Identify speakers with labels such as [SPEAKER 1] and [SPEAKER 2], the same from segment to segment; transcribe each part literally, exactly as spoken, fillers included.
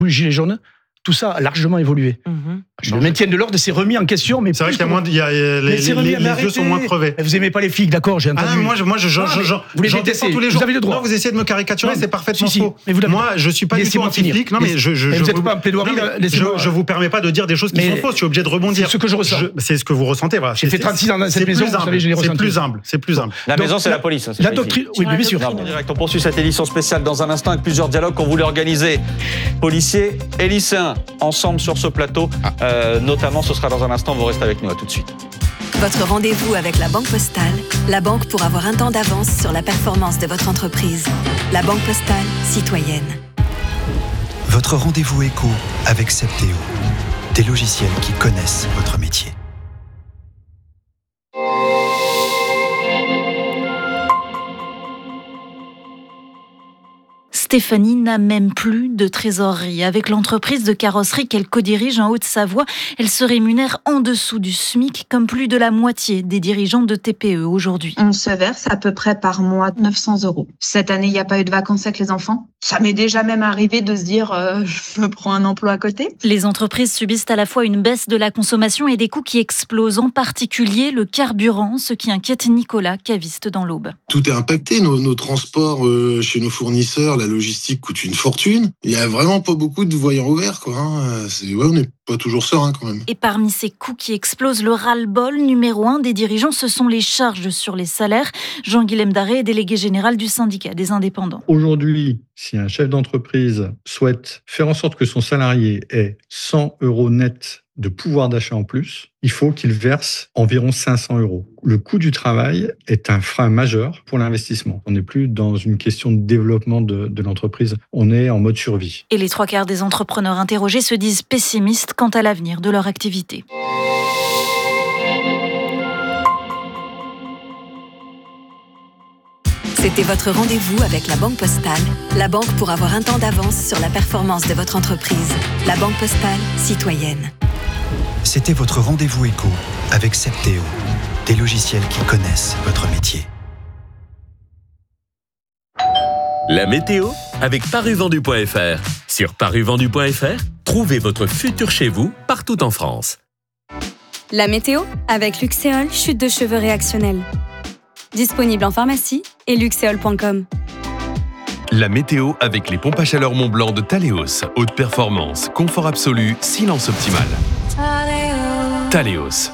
[SPEAKER 1] gilets jaunes, tout ça a largement évolué. Mmh. Le maintien de l'ordre s'est remis en question. Mais
[SPEAKER 2] c'est vrai qu'il y a moins, il y a, les, les,
[SPEAKER 1] remis,
[SPEAKER 2] les, les yeux sont moins crevés.
[SPEAKER 1] Vous aimez pas les flics, d'accord, j'ai entendu.
[SPEAKER 2] Ah, moi, je, moi, je, je,
[SPEAKER 1] ah,
[SPEAKER 2] je, je,
[SPEAKER 1] vous les détestez tous les jours. Vous avez le droit.
[SPEAKER 2] Non, vous essayez de me caricaturer, non, c'est parfaitement
[SPEAKER 1] si, si,
[SPEAKER 2] faux.
[SPEAKER 1] Mais vous
[SPEAKER 2] moi, je suis pas du tout anti-flic. Non, mais je, je,
[SPEAKER 1] mais
[SPEAKER 2] je
[SPEAKER 1] vous n'êtes pas en plaidoirie.
[SPEAKER 2] Je, je vous permets pas de dire des choses qui sont fausses. Je suis obligé de rebondir.
[SPEAKER 1] C'est ce que je ressens.
[SPEAKER 2] C'est ce que vous ressentez. Voilà.
[SPEAKER 1] J'ai fait trente-six ans dans cette maison.
[SPEAKER 2] C'est plus humble. C'est plus humble.
[SPEAKER 3] La maison, c'est la police.
[SPEAKER 1] La doctrine. Oui, bien sûr.
[SPEAKER 3] On poursuit cette édition spéciale dans un instant avec plusieurs dialogues qu'on voulait organiser. Policiers et lycéens ensemble sur ce plateau. Euh, notamment, ce sera dans un instant. Vous restez avec nous. À tout de suite.
[SPEAKER 4] Votre rendez-vous avec la Banque Postale, la banque pour avoir un temps d'avance sur la performance de votre entreprise. La Banque Postale, citoyenne.
[SPEAKER 5] Votre rendez-vous éco avec Septéo, des logiciels qui connaissent votre métier.
[SPEAKER 6] Stéphanie n'a même plus de trésorerie. Avec l'entreprise de carrosserie qu'elle co-dirige en Haute-Savoie, elle se rémunère en dessous du SMIC, comme plus de la moitié des dirigeants de T P E aujourd'hui.
[SPEAKER 7] On se verse à peu près par mois neuf cents euros. Cette année, il n'y a pas eu de vacances avec les enfants. Ça m'est déjà même arrivé de se dire euh, je me prends un emploi à côté.
[SPEAKER 6] Les entreprises subissent à la fois une baisse de la consommation et des coûts qui explosent, en particulier le carburant, ce qui inquiète Nicolas, caviste dans l'Aube.
[SPEAKER 8] Tout est impacté, nos, nos transports euh, chez nos fournisseurs, la logistique coûte une fortune. Il n'y a vraiment pas beaucoup de voyants ouverts, quoi. Hein. C'est, ouais, on n'est pas toujours serein quand même.
[SPEAKER 6] Et parmi ces coûts qui explosent, le ras-le-bol numéro un des dirigeants, ce sont les charges sur les salaires. Jean-Guilhem Daré est délégué général du syndicat des indépendants.
[SPEAKER 9] Aujourd'hui, si un chef d'entreprise souhaite faire en sorte que son salarié ait cent euros net de pouvoir d'achat en plus, il faut qu'il verse environ cinq cents euros. Le coût du travail est un frein majeur pour l'investissement. On n'est plus dans une question de développement de, de l'entreprise, on est en mode survie.
[SPEAKER 6] Et les trois quarts des entrepreneurs interrogés se disent pessimistes quant à l'avenir de leur activité.
[SPEAKER 4] C'était votre rendez-vous avec la Banque Postale, la banque pour avoir un temps d'avance sur la performance de votre entreprise. La Banque Postale, citoyenne.
[SPEAKER 5] C'était votre rendez-vous éco avec Septéo, des logiciels qui connaissent votre métier.
[SPEAKER 10] La météo avec paruvendu point f r. Sur paruvendu point f r, trouvez votre futur chez vous partout en France.
[SPEAKER 11] La météo avec Luxéol, chute de cheveux réactionnelle. Disponible en pharmacie et luxéol point com.
[SPEAKER 10] La météo avec les pompes à chaleur Mont-Blanc de Thaléos. Haute performance, confort absolu, silence optimal. Thaléos.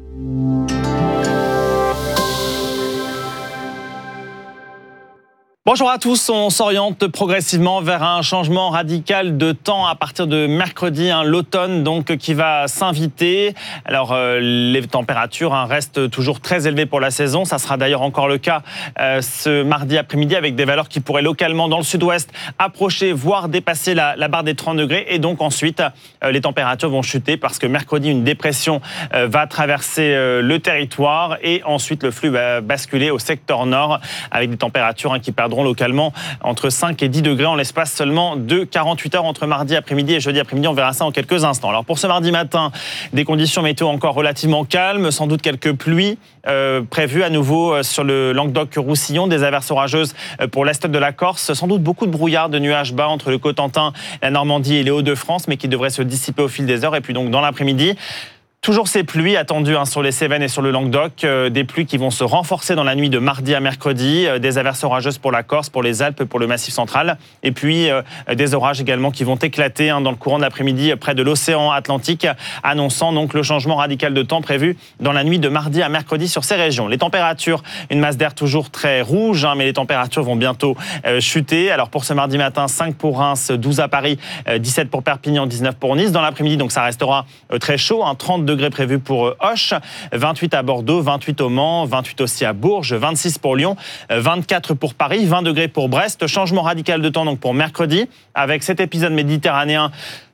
[SPEAKER 3] Bonjour à tous, on s'oriente progressivement vers un changement radical de temps à partir de mercredi, hein, l'automne donc qui va s'inviter. Alors euh, les températures hein, restent toujours très élevées pour la saison, ça sera d'ailleurs encore le cas euh, ce mardi après-midi avec des valeurs qui pourraient localement dans le sud-ouest approcher voire dépasser la, la barre des trente degrés et donc ensuite euh, les températures vont chuter parce que mercredi une dépression euh, va traverser euh, le territoire et ensuite le flux va basculer au secteur nord avec des températures hein, qui perdront localement entre cinq et dix degrés en l'espace seulement de quarante-huit heures entre mardi après-midi et jeudi après-midi. On verra ça en quelques instants. Alors pour ce mardi matin, des conditions météo encore relativement calmes, sans doute quelques pluies euh, prévues à nouveau sur le Languedoc-Roussillon, des averses orageuses pour l'est de la Corse, sans doute beaucoup de brouillard, de nuages bas entre le Cotentin, la Normandie et les Hauts-de-France, mais qui devraient se dissiper au fil des heures. Et puis donc dans l'après-midi, toujours ces pluies attendues hein, sur les Cévennes et sur le Languedoc, euh, des pluies qui vont se renforcer dans la nuit de mardi à mercredi, euh, des averses orageuses pour la Corse, pour les Alpes, pour le Massif central, et puis euh, des orages également qui vont éclater hein, dans le courant de l'après-midi près de l'océan Atlantique, annonçant donc le changement radical de temps prévu dans la nuit de mardi à mercredi sur ces régions. Les températures, une masse d'air toujours très rouge, hein, mais les températures vont bientôt euh, chuter. Alors pour ce mardi matin, cinq pour Reims, douze à Paris, euh, dix-sept pour Perpignan, dix-neuf pour Nice. Dans l'après-midi, donc ça restera euh, très chaud, hein, trente degrés prévus pour Auch, vingt-huit à Bordeaux, vingt-huit au Mans, vingt-huit aussi à Bourges, vingt-six pour Lyon, vingt-quatre pour Paris, vingt degrés pour Brest. Changement radical de temps donc pour mercredi avec cet épisode méditerranéen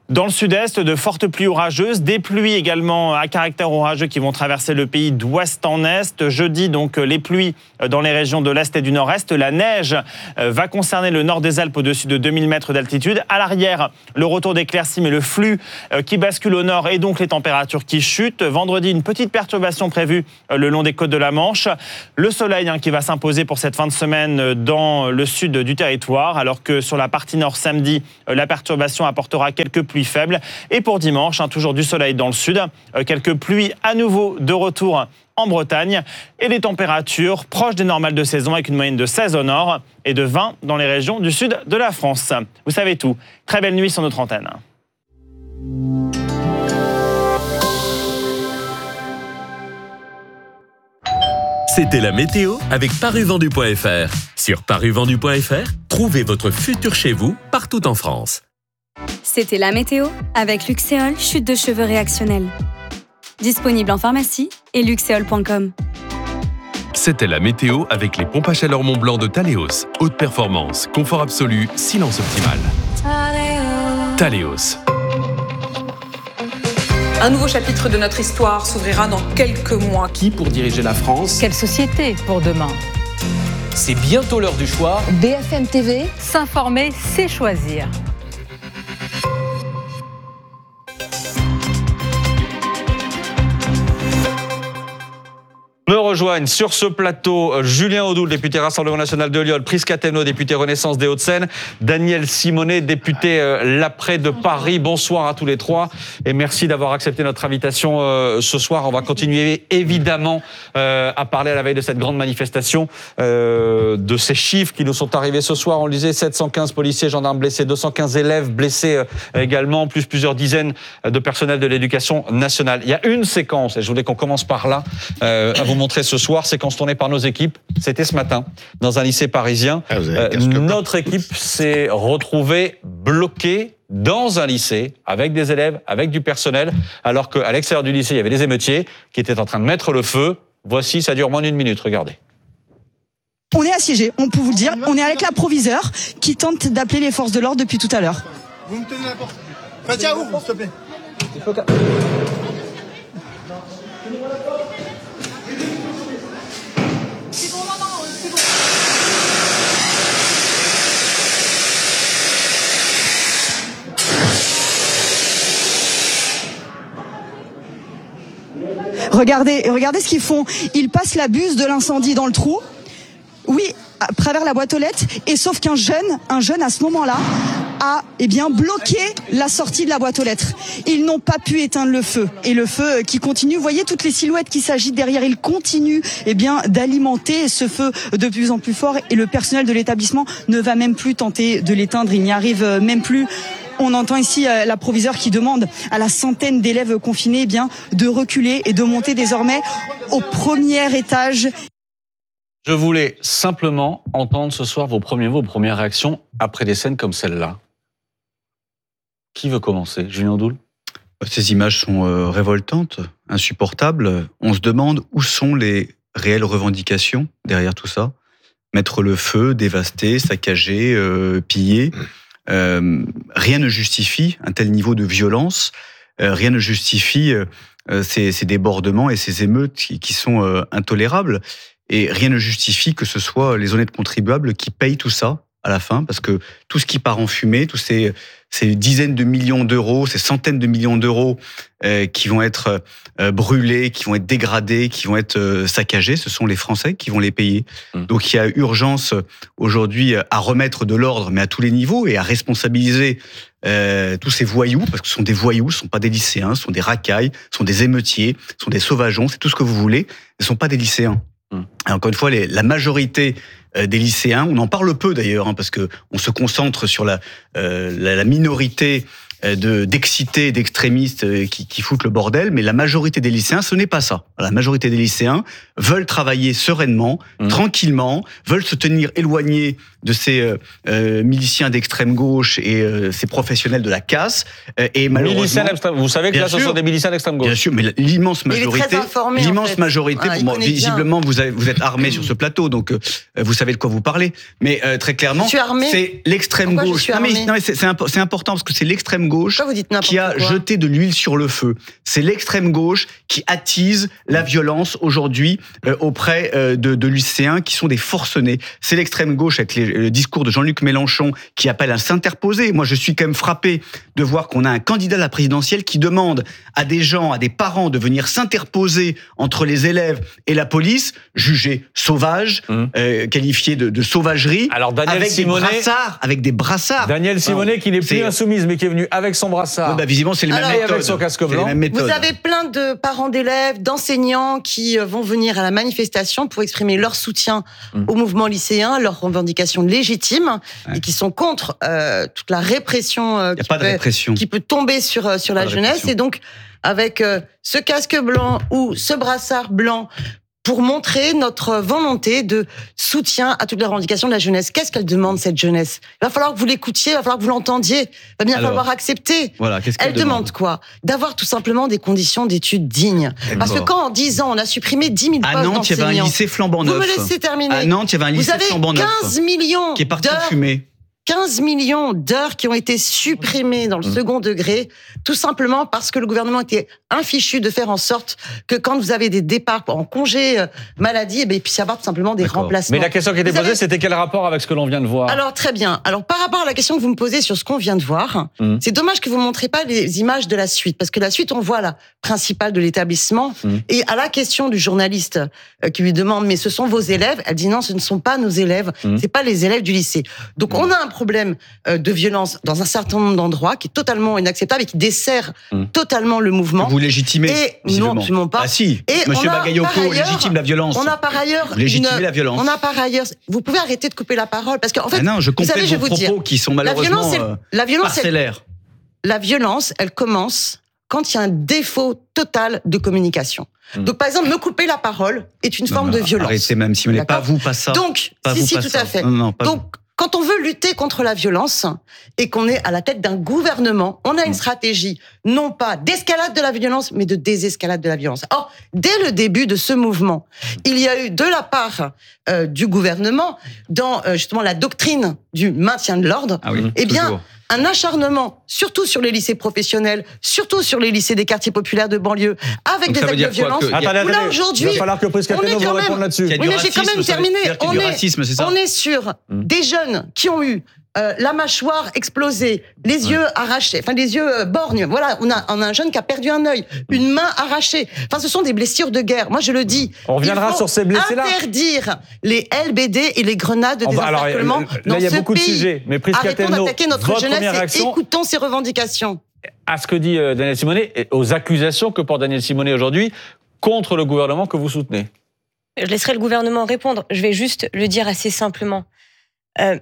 [SPEAKER 3] Dans le sud-est, de fortes pluies orageuses, des pluies également à caractère orageux qui vont traverser le pays d'ouest en est. Jeudi, donc, les pluies dans les régions de l'est et du nord-est. La neige va concerner le nord des Alpes au-dessus de deux mille mètres d'altitude. À l'arrière, le retour d'éclaircies, mais le flux qui bascule au nord et donc les températures qui chutent. Vendredi, une petite perturbation prévue le long des côtes de la Manche. Le soleil hein, qui va s'imposer pour cette fin de semaine dans le sud du territoire, alors que sur la partie nord samedi, la perturbation apportera quelques pluies faibles. Et pour dimanche, hein, toujours du soleil dans le sud, euh, quelques pluies à nouveau de retour en Bretagne et des températures proches des normales de saison avec une moyenne de seize au nord et de vingt dans les régions du sud de la France. Vous savez tout. Très belle nuit sur notre antenne.
[SPEAKER 10] C'était la météo avec paruvendu point f r. Sur paruvendu point f r, trouvez votre futur chez vous partout en France.
[SPEAKER 11] C'était la météo avec Luxéol chute de cheveux réactionnelle. Disponible en pharmacie et luxéol point com.
[SPEAKER 12] C'était la météo avec les pompes à chaleur Mont-Blanc de Taleos. Haute performance, confort absolu, silence optimal. Taleos.
[SPEAKER 13] Un nouveau chapitre de notre histoire s'ouvrira dans quelques mois.
[SPEAKER 14] Qui pour diriger la France?
[SPEAKER 15] Quelle société pour demain?
[SPEAKER 14] C'est bientôt l'heure du choix.
[SPEAKER 15] B F M T V, s'informer, c'est choisir.
[SPEAKER 16] Me rejoignent sur ce plateau Julien Audoul, député Rassemblement National de Lyon, Prisca Thévenot, député Renaissance des Hauts-de-Seine, Daniel Simonet, député L'Après de Paris. Bonsoir à tous les trois et merci d'avoir accepté notre invitation euh, ce soir. On va continuer évidemment euh, à parler à la veille de cette grande manifestation, euh, de ces chiffres qui nous sont arrivés ce soir. On le disait, sept cent quinze policiers, gendarmes blessés, deux cent quinze élèves blessés euh, également, plus plusieurs dizaines de personnels de l'éducation nationale. Il y a une séquence, et je voulais qu'on commence par là, euh, à vous montrer ce soir, séquence tournée par nos équipes. C'était ce matin, dans un lycée parisien. Ah, euh, notre équipe s'est retrouvée bloquée dans un lycée, avec des élèves, avec du personnel, alors qu'à l'extérieur du lycée, il y avait des émeutiers qui étaient en train de mettre le feu. Voici, ça dure moins d'une minute, regardez.
[SPEAKER 17] On est assiégés, on peut vous le dire. On est avec la proviseure qui tente d'appeler les forces de l'ordre depuis tout à l'heure.
[SPEAKER 18] Vous me tenez la porte. Fatia, ouvre, s'il te plaît.
[SPEAKER 17] Regardez, regardez ce qu'ils font. Ils passent la buse de l'incendie dans le trou. Oui, à travers la boîte aux lettres. Et sauf qu'un jeune, un jeune à ce moment-là, a eh bien bloqué la sortie de la boîte aux lettres. Ils n'ont pas pu éteindre le feu. Et le feu qui continue. Vous voyez toutes les silhouettes qui s'agitent derrière. Il continue eh bien d'alimenter ce feu de plus en plus fort. Et le personnel de l'établissement ne va même plus tenter de l'éteindre. Il n'y arrive même plus. On entend ici euh, la proviseure qui demande à la centaine d'élèves confinés eh bien, de reculer et de monter désormais au premier étage.
[SPEAKER 16] Je voulais simplement entendre ce soir vos premiers mots, vos premières réactions après des scènes comme celle-là. Qui veut commencer? Julien Audoul?
[SPEAKER 19] Ces images sont euh, révoltantes, insupportables. On se demande où sont les réelles revendications derrière tout ça. Mettre le feu, dévaster, saccager, euh, piller... Euh, rien ne justifie un tel niveau de violence, euh, rien ne justifie euh, ces, ces débordements et ces émeutes qui, qui sont euh, intolérables, et rien ne justifie que ce soit les honnêtes contribuables qui payent tout ça à la fin, parce que tout ce qui part en fumée, tous ces, ces dizaines de millions d'euros, ces centaines de millions d'euros euh, qui vont être euh, brûlés, qui vont être dégradés, qui vont être euh, saccagés, ce sont les Français qui vont les payer. Mmh. Donc il y a urgence aujourd'hui à remettre de l'ordre, mais à tous les niveaux, et à responsabiliser euh, tous ces voyous, parce que ce sont des voyous, ce ne sont pas des lycéens, ce sont des racailles, ce sont des émeutiers, ce sont des sauvageons, c'est tout ce que vous voulez, ce ne sont pas des lycéens. Mmh. Et encore une fois, les, la majorité des lycéens, on en parle peu d'ailleurs, hein, parce que on se concentre sur la, euh, la, la minorité de, d'excités, d'extrémistes qui, qui foutent le bordel, mais la majorité des lycéens, ce n'est pas ça. La majorité des lycéens veulent travailler sereinement, mmh. tranquillement, veulent se tenir éloignés de ces euh, euh, miliciens d'extrême gauche et euh, ces professionnels de la casse. Euh, et malheureusement,
[SPEAKER 16] vous savez que là, ce sont des miliciens d'extrême gauche.
[SPEAKER 19] Bien sûr, mais l'immense majorité,
[SPEAKER 20] informé,
[SPEAKER 19] l'immense
[SPEAKER 20] en fait.
[SPEAKER 19] majorité,
[SPEAKER 20] Ah,
[SPEAKER 19] pour moi, visiblement, vous, avez, vous êtes armés sur ce plateau, donc euh, vous savez de quoi vous parlez. Mais euh, très clairement, c'est l'extrême
[SPEAKER 20] Pourquoi
[SPEAKER 19] gauche. Non, mais, non, mais c'est, c'est, impo- c'est important parce que c'est l'extrême gauche qui a
[SPEAKER 20] quoi
[SPEAKER 19] jeté de l'huile sur le feu. C'est l'extrême gauche qui attise la violence aujourd'hui euh, auprès euh, de, de lycéens qui sont des forcenés. C'est l'extrême gauche avec les, le discours de Jean-Luc Mélenchon qui appelle à s'interposer. Moi, je suis quand même frappé de voir qu'on a un candidat à la présidentielle qui demande à des gens, à des parents de venir s'interposer entre les élèves et la police, jugés sauvages, mmh. euh, qualifiés de, de sauvagerie,
[SPEAKER 16] Alors, Daniel
[SPEAKER 19] avec
[SPEAKER 16] Simonet,
[SPEAKER 19] des brassards, avec des brassards.
[SPEAKER 16] Daniel Simonet
[SPEAKER 19] Alors,
[SPEAKER 16] qui n'est plus
[SPEAKER 19] c'est...
[SPEAKER 16] insoumise, mais qui est venu avec son brassard.
[SPEAKER 19] Ouais, bah, visiblement, c'est les
[SPEAKER 20] Alors,
[SPEAKER 19] mêmes
[SPEAKER 16] et
[SPEAKER 19] méthodes.
[SPEAKER 16] avec son casque blanc.
[SPEAKER 20] Vous avez plein de parents d'élèves, d'enseignants qui vont venir à la manifestation pour exprimer leur soutien mmh. au mouvement lycéen, leurs revendications légitimes, ouais. et qui sont contre euh, toute la répression, euh, qui,
[SPEAKER 19] pas de
[SPEAKER 20] peut,
[SPEAKER 19] répression
[SPEAKER 20] qui peut tomber sur, sur la jeunesse. Répression. Et donc, avec euh, ce casque blanc ou ce brassard blanc, pour montrer notre volonté de soutien à toutes les revendications de la jeunesse. Qu'est-ce qu'elle demande, cette jeunesse ? Il va falloir que vous l'écoutiez, il va falloir que vous l'entendiez, il va bien Alors, falloir accepter.
[SPEAKER 19] Voilà, qu'est-ce qu'elle
[SPEAKER 20] Elle demande, demande quoi ? D'avoir tout simplement des conditions d'études dignes. Et Parce bon. que quand en dix ans, on a supprimé dix mille postes d'enseignants...
[SPEAKER 19] À Nantes, il y avait un lycée flambant neuf.
[SPEAKER 20] Vous me laissez terminer.
[SPEAKER 19] À Nantes, il y avait un lycée flambant neuf.
[SPEAKER 20] Vous avez quinze millions
[SPEAKER 19] qui est parti
[SPEAKER 20] d'heures
[SPEAKER 19] fumer.
[SPEAKER 20] quinze millions d'heures qui ont été supprimées dans le mmh. second degré, tout simplement parce que le gouvernement était infichu de faire en sorte que quand vous avez des départs en congé euh, maladie, eh bien, il puisse y avoir tout simplement des D'accord. remplacements.
[SPEAKER 16] Mais la question qui était vous posée, avez... c'était quel rapport avec ce que l'on vient de voir ?
[SPEAKER 20] Alors très bien. Alors par rapport à la question que vous me posez sur ce qu'on vient de voir, mmh. c'est dommage que vous ne montrez pas les images de la suite, parce que la suite, on voit la principale de l'établissement, mmh. et à la question du journaliste euh, qui lui demande « mais ce sont vos élèves ?» Elle dit « non, ce ne sont pas nos élèves, mmh. c'est pas les élèves du lycée ». Donc mmh. on a un problème de violence dans un certain nombre d'endroits qui est totalement inacceptable et qui dessert mmh. totalement le mouvement.
[SPEAKER 19] Vous légitimez
[SPEAKER 20] et non, absolument pas.
[SPEAKER 19] Ah si,
[SPEAKER 20] et
[SPEAKER 19] Monsieur Bagayoko légitime la violence.
[SPEAKER 20] On a par ailleurs
[SPEAKER 19] vous légitimez une, la violence.
[SPEAKER 20] On a par ailleurs. Vous pouvez arrêter de couper la parole parce qu'en fait,
[SPEAKER 19] ah non, je
[SPEAKER 20] vous savez,
[SPEAKER 19] vos
[SPEAKER 20] je vais vous
[SPEAKER 19] propos
[SPEAKER 20] dire,
[SPEAKER 19] qui sont malheureusement
[SPEAKER 20] la violence, est, la violence
[SPEAKER 19] parcellaires.
[SPEAKER 20] Elle, la violence, elle commence quand il y a un défaut total de communication. Mmh. Donc, par exemple, me couper la parole est une non, forme
[SPEAKER 19] non,
[SPEAKER 20] de violence.
[SPEAKER 19] Arrêtez même, si vous n'êtes pas vous, pas ça.
[SPEAKER 20] Donc,
[SPEAKER 19] pas
[SPEAKER 20] si,
[SPEAKER 19] vous,
[SPEAKER 20] si,
[SPEAKER 19] pas
[SPEAKER 20] tout
[SPEAKER 19] ça.
[SPEAKER 20] à fait.
[SPEAKER 19] Non, non, pas
[SPEAKER 20] Donc,
[SPEAKER 19] vous.
[SPEAKER 20] Quand on veut lutter contre la violence et qu'on est à la tête d'un gouvernement, on a une stratégie, non pas d'escalade de la violence, mais de désescalade de la violence. Or, dès le début de ce mouvement, il y a eu de la part euh, du gouvernement, dans euh, justement la doctrine du maintien de l'ordre,
[SPEAKER 19] ah oui,
[SPEAKER 20] eh bien,
[SPEAKER 19] toujours.
[SPEAKER 20] un acharnement, surtout sur les lycées professionnels, surtout sur les lycées des quartiers populaires de banlieue, avec
[SPEAKER 19] Donc
[SPEAKER 20] des actes de violence.
[SPEAKER 19] Que...
[SPEAKER 16] Attendez, attendez,
[SPEAKER 20] là, aujourd'hui,
[SPEAKER 16] il va falloir que Prisca-Thévenot vous réponde là-dessus.
[SPEAKER 20] Oui, mais j'ai quand même terminé. On est,
[SPEAKER 19] racisme, c'est ça
[SPEAKER 20] on est sur mmh. des jeunes qui ont eu euh, la mâchoire explosée, les ouais. yeux arrachés, enfin les yeux euh, borgnes. Voilà, on a, on a un jeune qui a perdu un œil, une main arrachée. Enfin, ce sont des blessures de guerre. Moi, je le dis.
[SPEAKER 16] On reviendra sur ces blessés-là.
[SPEAKER 20] Interdire les L B D et les grenades de désencerclement
[SPEAKER 16] dans ce pays.
[SPEAKER 20] Là,
[SPEAKER 16] il y a beaucoup de sujets. Mais
[SPEAKER 20] arrêtons d'attaquer notre jeunesse et écoutons ses revendications.
[SPEAKER 16] À ce que dit euh, Daniel Simonet, et aux accusations que porte Daniel Simonet aujourd'hui contre le gouvernement que vous soutenez.
[SPEAKER 21] Je laisserai le gouvernement répondre. Je vais juste le dire assez simplement. Euh,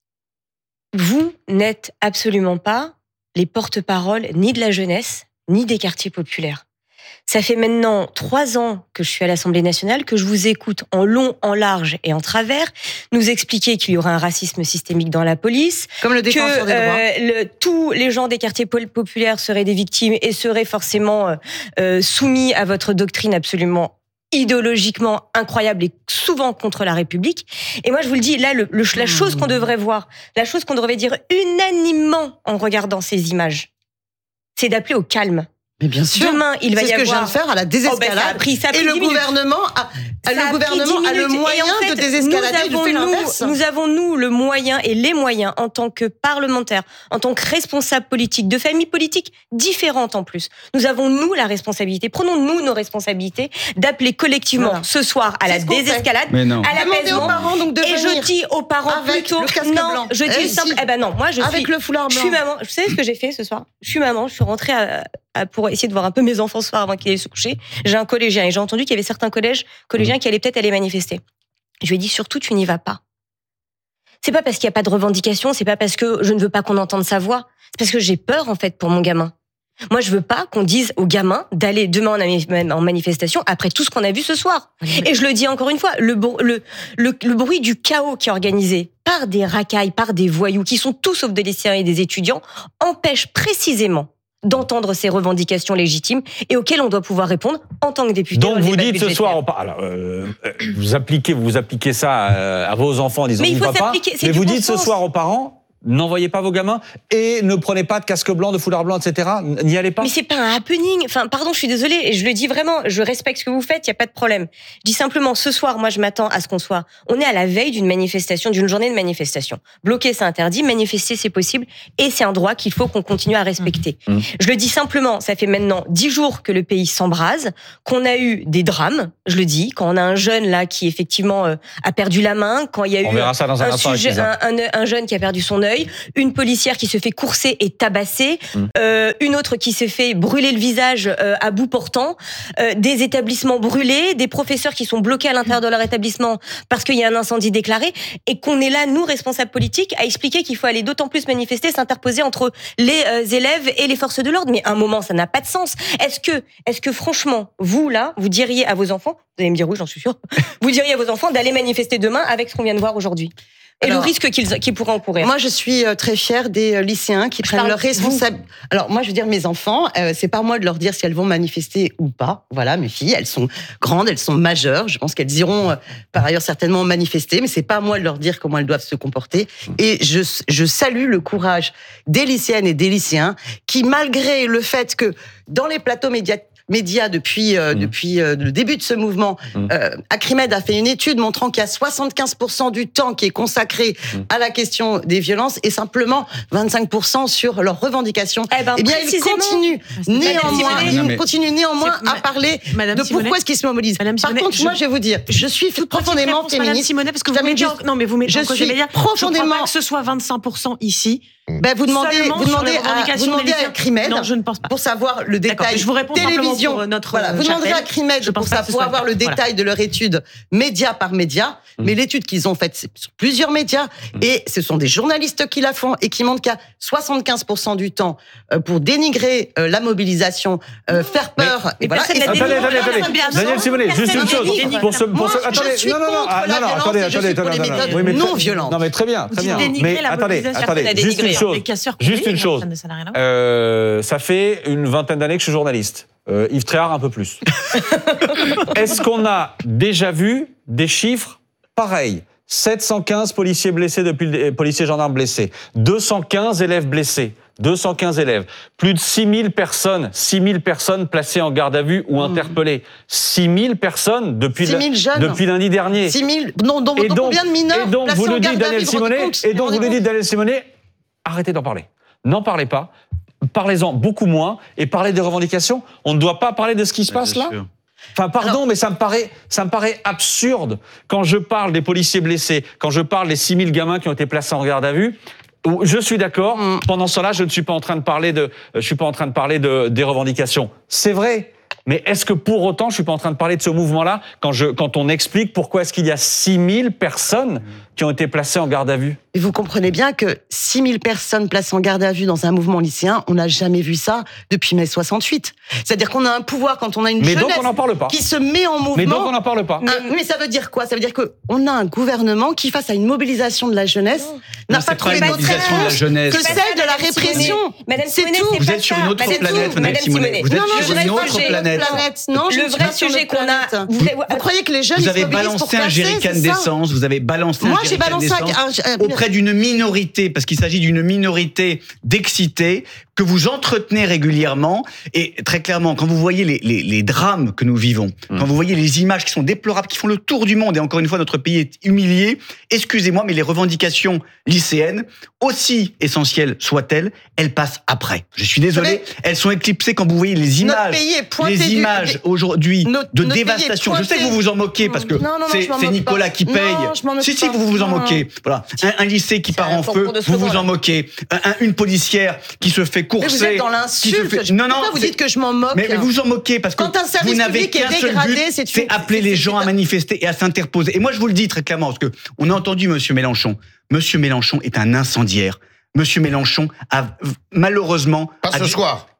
[SPEAKER 21] vous n'êtes absolument pas les porte-paroles ni de la jeunesse, ni des quartiers populaires. Ça fait maintenant trois ans que je suis à l'Assemblée nationale, que je vous écoute en long, en large et en travers, nous expliquer qu'il y aurait un racisme systémique dans la police.
[SPEAKER 20] Comme le défenseur
[SPEAKER 21] que,
[SPEAKER 20] des droits.
[SPEAKER 21] Euh, le, tous les gens des quartiers populaires seraient des victimes et seraient forcément euh, soumis à votre doctrine absolument idéologiquement incroyable et souvent contre la République. Et moi, je vous le dis, là, le, le, la chose qu'on devrait voir, la chose qu'on devrait dire unanimement en regardant ces images, c'est d'appeler au calme.
[SPEAKER 20] Mais bien sûr.
[SPEAKER 21] Demain, il va y avoir.
[SPEAKER 20] C'est ce que je viens de faire à la désescalade.
[SPEAKER 21] Oh ben ça a pris, ça a pris
[SPEAKER 20] et le gouvernement a, a le gouvernement a le moyen en fait, de désescalader.
[SPEAKER 21] Nous avons, nous, nous avons nous le moyen et les moyens en tant que parlementaires, en tant que responsables politiques de familles politiques différentes en plus. Nous avons nous la responsabilité. Prenons-nous nos responsabilités d'appeler collectivement voilà. ce soir à la désescalade, à l'apaisement.
[SPEAKER 20] Aux parents donc de
[SPEAKER 21] et je dis aux parents plutôt non.
[SPEAKER 20] Blanc.
[SPEAKER 21] Je dis
[SPEAKER 20] eh
[SPEAKER 21] simple.
[SPEAKER 20] si.
[SPEAKER 21] Eh ben non, moi je
[SPEAKER 20] avec
[SPEAKER 21] suis.
[SPEAKER 20] le foulard blanc.
[SPEAKER 21] Je suis maman. Vous savez ce que j'ai fait ce soir ? Je suis maman. Je suis rentrée à, à, pour essayer de voir un peu mes enfants ce soir avant qu'ils aillent se coucher. J'ai un collégien et j'ai entendu qu'il y avait certains collèges, collégiens qui allaient peut-être aller manifester. Je lui ai dit surtout tu n'y vas pas. C'est pas parce qu'il n'y a pas de revendication, c'est pas parce que je ne veux pas qu'on entende sa voix, c'est parce que j'ai peur en fait pour mon gamin. Moi, je veux pas qu'on dise aux gamins d'aller demain en manifestation après tout ce qu'on a vu ce soir. Et je le dis encore une fois, le, le, le, le bruit du chaos qui est organisé par des racailles, par des voyous, qui sont tous sauf des lycéens et des étudiants, empêche précisément d'entendre ces revendications légitimes et auxquelles on doit pouvoir répondre en tant que député.
[SPEAKER 16] Donc vous dites ce soir, alors, euh, vous appliquez, vous appliquez ça à vos enfants en disant
[SPEAKER 21] mais il faut
[SPEAKER 16] papa, mais vous dites
[SPEAKER 21] sens.
[SPEAKER 16] Ce soir aux parents, n'envoyez pas vos gamins et ne prenez pas de casque blanc, de foulard blanc, et cetera. N'y allez pas.
[SPEAKER 21] Mais c'est pas un happening. Enfin, pardon, je suis désolée. Et je le dis vraiment, je respecte ce que vous faites, il y a pas de problème. Je dis simplement, ce soir, moi, je m'attends à ce qu'on soit. On est à la veille d'une manifestation, d'une journée de manifestation. Bloquer, c'est interdit. Manifester, c'est possible. Et c'est un droit qu'il faut qu'on continue à respecter. Mmh. Je le dis simplement, ça fait maintenant dix jours que le pays s'embrase, qu'on a eu des drames. Je le dis, quand on a un jeune là qui effectivement euh, a perdu la main, quand il y a
[SPEAKER 16] on
[SPEAKER 21] eu
[SPEAKER 16] un, un,
[SPEAKER 21] un, sujet, un, un, un jeune qui a perdu son œil, une policière qui se fait courser et tabasser, mmh. euh, une autre qui se fait brûler le visage euh, à bout portant, euh, des établissements brûlés, des professeurs qui sont bloqués à l'intérieur de leur établissement parce qu'il y a un incendie déclaré, et qu'on est là, nous, responsables politiques, à expliquer qu'il faut aller d'autant plus manifester, s'interposer entre les euh, élèves et les forces de l'ordre. Mais à un moment, ça n'a pas de sens. Est-ce que, est-ce que franchement, vous, là, vous diriez à vos enfants, vous allez me dire oui, j'en suis sûre, vous diriez à vos enfants d'aller manifester demain avec ce qu'on vient de voir aujourd'hui ? Et alors, le risque qu'ils, qu'ils pourraient encourir.
[SPEAKER 20] Moi, je suis très fière des lycéens qui prennent leurs responsabilités. Alors, moi, je veux dire, mes enfants, euh, c'est pas moi de leur dire si elles vont manifester ou pas. Voilà, mes filles, elles sont grandes, elles sont majeures. Je pense qu'elles iront, euh, par ailleurs, certainement manifester, mais c'est pas moi de leur dire comment elles doivent se comporter. Et je, je salue le courage des lycéennes et des lycéens qui, malgré le fait que dans les plateaux médiatiques, médias depuis euh, mmh. depuis euh, le début de ce mouvement. Mmh. Euh, Acrimed a fait une étude montrant qu'il y a soixante-quinze pour cent du temps qui est consacré mmh. à la question des violences et simplement vingt-cinq pour cent sur leurs revendications.
[SPEAKER 21] Eh, ben,
[SPEAKER 20] eh bien, ils continuent néanmoins, ils continuent néanmoins à parler Madame de Simonet. Pourquoi est-ce qu'ils se mobilisent. Madame Par Simonet, contre, je... moi, je vais vous dire, je suis profondément féministe. Madame
[SPEAKER 2] Simonet, parce que vous mettez en... non, mais vous mettez
[SPEAKER 20] je
[SPEAKER 2] en cause les médias.
[SPEAKER 20] Profondément.
[SPEAKER 2] Je crois pas que ce soit vingt-cinq pour cent ici.
[SPEAKER 20] Ben vous demandez, vous demandez à, vous demandez à Acrimed
[SPEAKER 2] non, je ne pense pas.
[SPEAKER 20] Pour savoir le détail.
[SPEAKER 2] Je vous réponds
[SPEAKER 20] télévision.
[SPEAKER 2] Pour notre
[SPEAKER 20] voilà, vous demanderez à Acrimed pour, ça, pour avoir le détail voilà. de leur étude média par média. Mmh. Mais l'étude qu'ils ont faite, c'est sur plusieurs médias. Mmh. Et ce sont des journalistes qui la font et qui montrent qu'il y a soixante-quinze pour cent du temps pour dénigrer la mobilisation, euh, faire peur.
[SPEAKER 16] Mais, et voilà. Et attendez, attendez, attendez. Daniel Simonet, juste une chose. Pour ce, pour ce, attendez,
[SPEAKER 20] je suis
[SPEAKER 16] non, non, non,
[SPEAKER 20] contre
[SPEAKER 16] non, non, attendez, attendez, attendez.
[SPEAKER 20] Non violentes.
[SPEAKER 16] Non, mais très bien, très bien. Mais attendez, attendez, juste une chose. Juste une chose. Euh, ça fait une vingtaine d'années que je suis journaliste. Euh, Yves Tréhard, un peu plus. Est-ce qu'on a déjà vu des chiffres pareils ? sept cent quinze policiers blessés depuis le, policiers gendarmes blessés, deux cent quinze élèves blessés, deux cent quinze élèves, plus de six mille personnes, six mille personnes placées en garde à vue ou interpellées, six mille personnes depuis
[SPEAKER 20] six mille jeunes.
[SPEAKER 16] depuis lundi dernier.
[SPEAKER 20] six mille non, donc,
[SPEAKER 16] et donc,
[SPEAKER 20] combien de mineurs
[SPEAKER 16] et donc vous nous dites Daniel Simonet, et donc vous nous dites Daniel Simonet, arrêtez d'en parler. N'en parlez pas. Parlez-en beaucoup moins et parlez des revendications. On ne doit pas parler de ce qui se passe là. Sûr. Enfin, pardon, Alors, mais ça me paraît, ça me paraît absurde quand je parle des policiers blessés, quand je parle des six mille gamins qui ont été placés en garde à vue. Je suis d'accord. Mmh. Pendant ce temps-là, je ne suis pas en train de parler de, je suis pas en train de parler de des revendications. C'est vrai. Mais est-ce que pour autant, je suis pas en train de parler de ce mouvement-là quand je, quand on explique pourquoi est-ce qu'il y a six mille personnes qui ont été placées en garde à vue?
[SPEAKER 20] Et vous comprenez bien que six mille personnes placées en garde à vue dans un mouvement lycéen, on n'a jamais vu ça depuis mai soixante-huit. C'est-à-dire qu'on a un pouvoir quand on a une
[SPEAKER 16] mais
[SPEAKER 20] jeunesse
[SPEAKER 16] donc on n'en parle pas.
[SPEAKER 20] qui se met en mouvement.
[SPEAKER 16] Mais donc on n'en parle pas.
[SPEAKER 20] Un, mais ça veut dire quoi? Ça veut dire qu'on a un gouvernement qui, face à une mobilisation de la jeunesse, n'a pas trouvé d'autre réponse que celle de la répression.
[SPEAKER 21] C'est
[SPEAKER 20] tout.
[SPEAKER 19] Vous êtes sur une autre planète, Madame Simonet. Vous êtes sur une autre planète.
[SPEAKER 20] Non,
[SPEAKER 21] le vrai sujet qu'on a.
[SPEAKER 20] Vous, vous croyez que les jeunes
[SPEAKER 19] vous avez balancé un jerrycan d'essence, vous avez balancé un jerrycan d'essence auprès d'une minorité, parce qu'il s'agit d'une minorité d'excités que vous entretenez régulièrement. Et très clairement, quand vous voyez les, les, les drames que nous vivons, mmh. quand vous voyez les images qui sont déplorables, qui font le tour du monde, et encore une fois, notre pays est humilié, excusez-moi, mais les revendications lycéennes, aussi essentielles soient-elles, elles passent après. Je suis désolé, elles sont éclipsées quand vous voyez les images, les images du... aujourd'hui notre, de notre dévastation. Je sais que vous vous en moquez, parce que non, non, non, c'est, c'est Nicolas pas. qui paye. Non, si, si, vous vous en moquez. Voilà. Un, un lycée qui part en feu, vous vous en moquez. Un, un, une policière qui se fait courser.
[SPEAKER 20] Mais vous êtes dans l'insulte.
[SPEAKER 21] Fait...
[SPEAKER 20] Non, non. Pourquoi vous dites que je m'en moque?
[SPEAKER 19] Mais, mais vous vous en moquez parce que vous n'avez qu'un seul but, c'est, c'est appeler les gens à manifester et à s'interposer. Et moi, je vous le dis très clairement, parce que on a entendu Monsieur Mélenchon. Monsieur Mélenchon est un incendiaire. Monsieur Mélenchon a malheureusement.
[SPEAKER 18] Pas ce soir.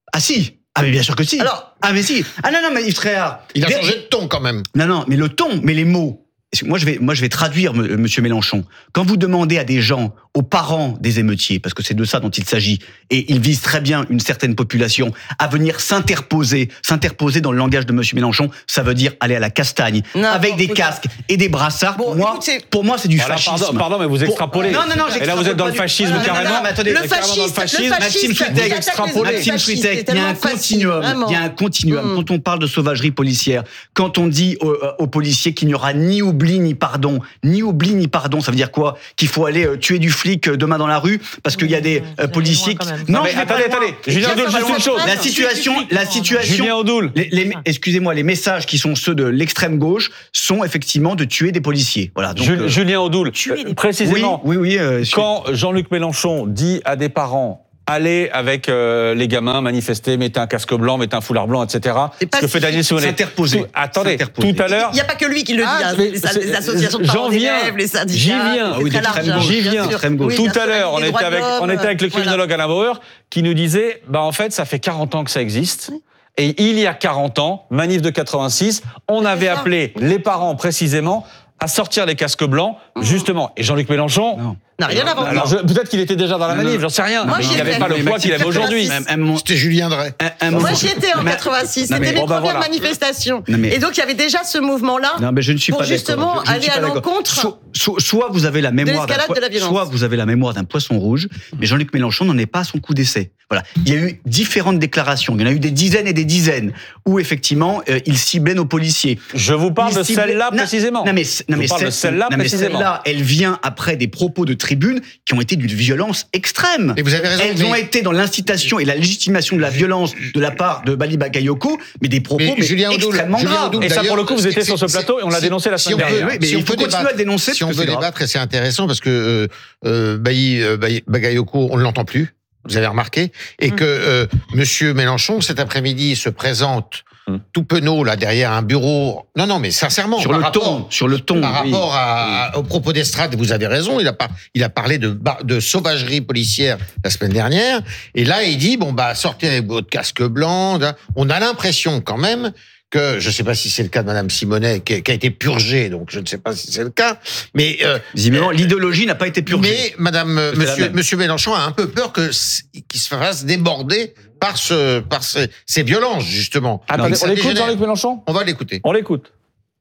[SPEAKER 1] Ah si. Ah mais bien sûr que si.
[SPEAKER 20] Alors,
[SPEAKER 1] ah mais si. Ah non non mais Yves Tréhard.
[SPEAKER 22] Il a changé de ton quand même.
[SPEAKER 1] Non non mais le ton, mais les mots. Moi je vais moi je vais traduire Monsieur Mélenchon. Quand vous demandez à des gens, aux parents des émeutiers, parce que c'est de ça dont il s'agit, et il vise très bien une certaine population, à venir s'interposer, s'interposer dans le langage de Monsieur Mélenchon, ça veut dire aller à la castagne, non, avec des casques et des brassards. Bon, pour moi, écoutez, pour moi c'est du
[SPEAKER 16] voilà,
[SPEAKER 1] fascisme.
[SPEAKER 16] Pardon, pardon, mais vous extrapolez.
[SPEAKER 1] Pour... Non, non, non,
[SPEAKER 16] et là vous êtes dans le fascisme
[SPEAKER 1] du...
[SPEAKER 16] carrément.
[SPEAKER 1] Non, non, non, attendez,
[SPEAKER 20] le fascisme,
[SPEAKER 1] le fascisme, Maxime Switek, Maxime Switek, il y a un continuum, il y a un continuum. Quand on parle de sauvagerie policière, quand on dit aux, aux policiers qu'il n'y aura ni oubli ni pardon, ni oubli ni pardon, ça veut dire quoi? Qu'il faut aller euh, tuer du flic demain dans la rue parce qu'il y a des euh, policiers qui...
[SPEAKER 16] Non, mais attendez, attendez, Julien Audoul, juste une chose.
[SPEAKER 1] La situation, la situation...
[SPEAKER 16] Julien Audoul.
[SPEAKER 1] Les, les, excusez-moi, les messages qui sont ceux de l'extrême gauche sont effectivement de tuer des policiers. Voilà. Donc,
[SPEAKER 16] Jules,
[SPEAKER 1] euh,
[SPEAKER 16] Julien Audoul, précisément,
[SPEAKER 1] oui, oui, oui, euh,
[SPEAKER 16] quand Jean-Luc Mélenchon dit à des parents allez avec euh, les gamins manifester, mettez un casque blanc, mettez un foulard blanc, et cetera. Ce que fait Daniel Simonet.
[SPEAKER 1] S'interposer.
[SPEAKER 16] Tout, attendez, tout à l'heure.
[SPEAKER 20] Il n'y a pas que lui qui le dit,
[SPEAKER 16] ah,
[SPEAKER 20] hein, les, les associations de parents d'élèves, les syndicats.
[SPEAKER 16] J'y viens,
[SPEAKER 20] c'est très large,
[SPEAKER 16] j'y viens.
[SPEAKER 20] Oui,
[SPEAKER 16] tout
[SPEAKER 20] sûr,
[SPEAKER 16] à l'heure, on était avec, on était avec le criminologue
[SPEAKER 20] voilà.
[SPEAKER 16] Alain Bauer qui nous disait, bah en fait, ça fait quarante ans que ça existe. Oui. Et il y a quarante ans, manif de quatre-vingt-six, on avait appelé les parents précisément à sortir les casques blancs, justement. Et Jean-Luc Mélenchon
[SPEAKER 20] non. n'a rien à voir.
[SPEAKER 16] Alors je, peut-être qu'il était déjà dans la manif, j'en sais rien.
[SPEAKER 20] Moi,
[SPEAKER 16] mais il n'avait pas le poids qu'il avait aujourd'hui.
[SPEAKER 22] C'était Julien Drey.
[SPEAKER 20] Moi j'y étais en quatre-vingt-six, c'était les
[SPEAKER 16] bon, bah,
[SPEAKER 20] premières
[SPEAKER 16] voilà.
[SPEAKER 20] manifestations.
[SPEAKER 1] Mais...
[SPEAKER 20] Et donc il y avait déjà ce mouvement-là.
[SPEAKER 1] Non, mais je ne suis
[SPEAKER 20] pour
[SPEAKER 1] pas
[SPEAKER 20] justement
[SPEAKER 1] je, je
[SPEAKER 20] aller à l'encontre.
[SPEAKER 1] So, so, soit vous avez la mémoire d'un soit vous avez la mémoire d'un poisson rouge, mais Jean-Luc Mélenchon n'en est pas à son coup d'essai. Voilà, il y a eu différentes déclarations, il y en a eu des dizaines et des dizaines où effectivement euh, il ciblait nos policiers.
[SPEAKER 16] Je vous parle il de ciblait... celle-là précisément.
[SPEAKER 1] Non mais non mais,
[SPEAKER 16] celle, celle-là,
[SPEAKER 1] non, mais celle-là, elle vient après des propos de tribune qui ont été d'une violence extrême.
[SPEAKER 22] Et vous avez raison.
[SPEAKER 1] Elles mais... ont été dans l'incitation et la légitimation de la violence de la part de Bali Bakayoko, mais des propos mais, mais Julien extrêmement
[SPEAKER 22] Julien
[SPEAKER 1] graves.
[SPEAKER 22] Audoul,
[SPEAKER 16] et ça, pour le coup, vous étiez sur ce plateau et on l'a dénoncé la semaine dernière.
[SPEAKER 1] Mais il faut continuer à le dénoncer.
[SPEAKER 22] Si on veut débattre, et c'est intéressant parce que Bali Bakayoko, on ne l'entend plus. Vous avez remarqué, et que euh, Monsieur Mélenchon cet après-midi se présente hum. tout penaud là derrière un bureau. Non, non, mais sincèrement,
[SPEAKER 1] sur le
[SPEAKER 22] rapport,
[SPEAKER 1] ton, sur le ton,
[SPEAKER 22] par
[SPEAKER 1] oui.
[SPEAKER 22] rapport à, à, au propos d'Estrade, vous avez raison. Il a pas, il a parlé de, de sauvagerie policière la semaine dernière, et là il dit bon bah sortez avec votre casque blanc. On a l'impression quand même que, je ne sais pas si c'est le cas de Madame Simonet, qui a, qui a été purgée, donc je ne sais pas si c'est le cas, mais euh,
[SPEAKER 1] visiblement l'idéologie n'a pas été purgée.
[SPEAKER 22] Mais Madame, euh, Monsieur, Monsieur Mélenchon a un peu peur que qu'il se fasse déborder par ce, par ce, ces violences justement.
[SPEAKER 16] Attendez, on l'écoute Jean-Luc Mélenchon.
[SPEAKER 22] On va l'écouter.
[SPEAKER 16] On l'écoute.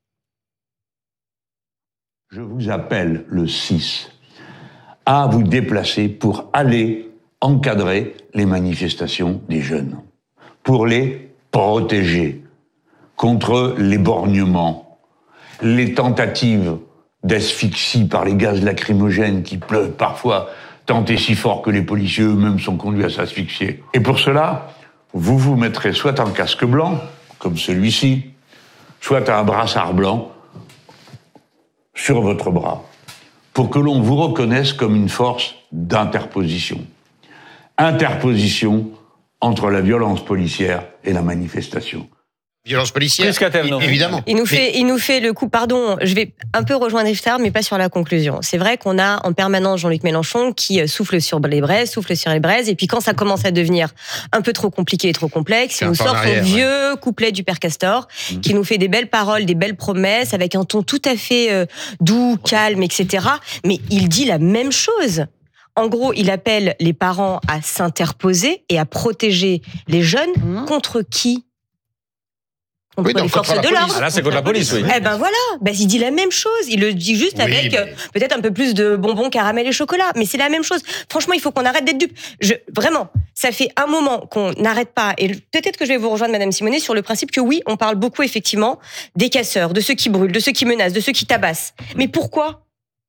[SPEAKER 23] Je vous appelle le six à vous déplacer pour aller encadrer les manifestations des jeunes, pour les protéger contre l'éborgnement, les tentatives d'asphyxie par les gaz lacrymogènes qui pleuvent parfois tant et si fort que les policiers eux-mêmes sont conduits à s'asphyxier. Et pour cela, vous vous mettrez soit un casque blanc, comme celui-ci, soit un brassard blanc sur votre bras, pour que l'on vous reconnaisse comme une force d'interposition. Interposition entre la violence policière et la manifestation.
[SPEAKER 22] Violence policière, évidemment.
[SPEAKER 21] Il nous fait, il nous fait le coup, pardon, je vais un peu rejoindre Iftar, mais pas sur la conclusion. C'est vrai qu'on a en permanence Jean-Luc Mélenchon qui souffle sur les braises, souffle sur les braises, et puis quand ça commence à devenir un peu trop compliqué et trop complexe, il nous sort son vieux ouais. couplet du Père Castor, mmh. qui nous fait des belles paroles, des belles promesses, avec un ton tout à fait euh, doux, calme, et cetera. Mais il dit la même chose. En gros, il appelle les parents à s'interposer et à protéger les jeunes mmh. contre qui ? Contre
[SPEAKER 22] oui,
[SPEAKER 21] les forces de l'ordre.
[SPEAKER 16] Ah là, c'est contre la police, oui.
[SPEAKER 21] Eh ben voilà, ben, il dit la même chose. Il le dit juste oui, avec mais... euh, peut-être un peu plus de bonbons, caramel et chocolat. Mais c'est la même chose. Franchement, il faut qu'on arrête d'être dupes. Je, vraiment, ça fait un moment qu'on n'arrête pas. Et peut-être que je vais vous rejoindre, Madame Simonet, sur le principe que oui, on parle beaucoup, effectivement, des casseurs, de ceux qui brûlent, de ceux qui menacent, de ceux qui tabassent. Mais pourquoi ?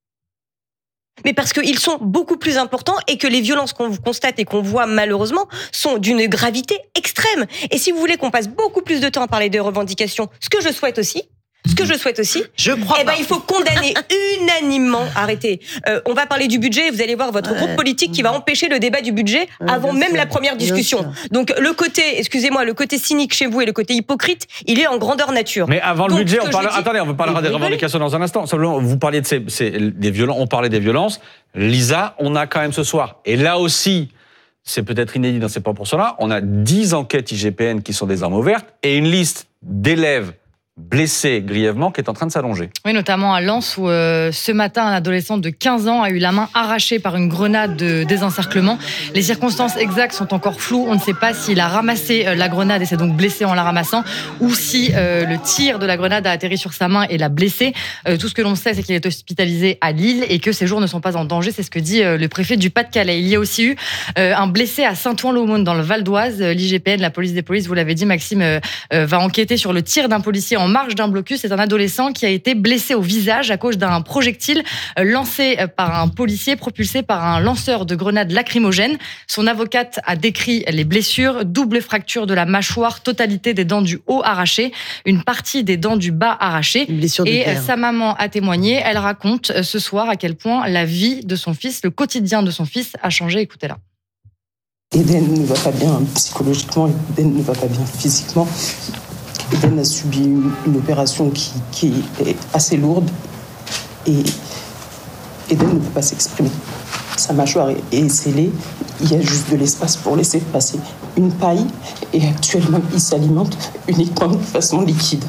[SPEAKER 21] Mais parce qu'ils sont beaucoup plus importants et que les violences qu'on constate et qu'on voit malheureusement sont d'une gravité extrême. Et si vous voulez qu'on passe beaucoup plus de temps à parler de revendications, ce que je souhaite aussi, ce que je souhaite aussi,
[SPEAKER 20] je crois
[SPEAKER 21] eh ben, il faut condamner unanimement, arrêtez, euh, on va parler du budget, vous allez voir votre ouais. groupe politique qui va empêcher le débat du budget ouais, avant même sûr, la première discussion. Donc le côté, excusez-moi, le côté cynique chez vous et le côté hypocrite, il est en grandeur nature.
[SPEAKER 16] Mais avant le
[SPEAKER 21] Donc,
[SPEAKER 16] budget, on parle,
[SPEAKER 21] dis,
[SPEAKER 16] attendez, on parlera des revendications dans un instant. Simplement, vous parliez de ces, ces, des violences, on parlait des violences. Lisa, on a quand même ce soir, et là aussi, c'est peut-être inédit dans ces proportions-là, on a dix enquêtes I G P N qui sont des armes ouvertes et une liste d'élèves blessés grièvement qui est en train de s'allonger.
[SPEAKER 7] Oui, notamment à Lens où euh, ce matin, un adolescent de quinze ans a eu la main arrachée par une grenade de désencerclement. Les circonstances exactes sont encore floues. On ne sait pas s'il a ramassé euh, la grenade et s'est donc blessé en la ramassant ou si euh, le tir de la grenade a atterri sur sa main et l'a blessé. Euh, tout ce que l'on sait, c'est qu'il est hospitalisé à Lille et que ses jours ne sont pas en danger. C'est ce que dit euh, le préfet du Pas-de-Calais. Il y a aussi eu euh, un blessé à Saint-Ouen-l'Aumône dans le Val d'Oise. L'I G P N, la police des polices, vous l'avez dit, Maxime, euh, euh, va enquêter sur le tir d'un policier en marge d'un blocus. C'est un adolescent qui a été blessé au visage à cause d'un projectile lancé par un policier propulsé par un lanceur de grenades lacrymogènes. Son avocate a décrit les blessures, double fracture de la mâchoire, totalité des dents du haut arrachées, une partie des dents du bas arrachées. Et sa maman a témoigné. Elle raconte ce soir à quel point la vie de son fils, le quotidien de son fils a changé. Écoutez-la.
[SPEAKER 8] Eden ne va pas bien psychologiquement, Eden ne va pas bien physiquement. Eden a subi une, une opération qui, qui est assez lourde et Eden ne peut pas s'exprimer. Sa mâchoire est, est scellée, il y a juste de l'espace pour laisser passer une paille et actuellement il s'alimente uniquement de façon liquide.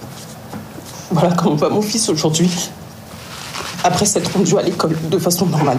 [SPEAKER 8] Voilà comment va mon fils aujourd'hui, après s'être rendu à l'école de façon normale.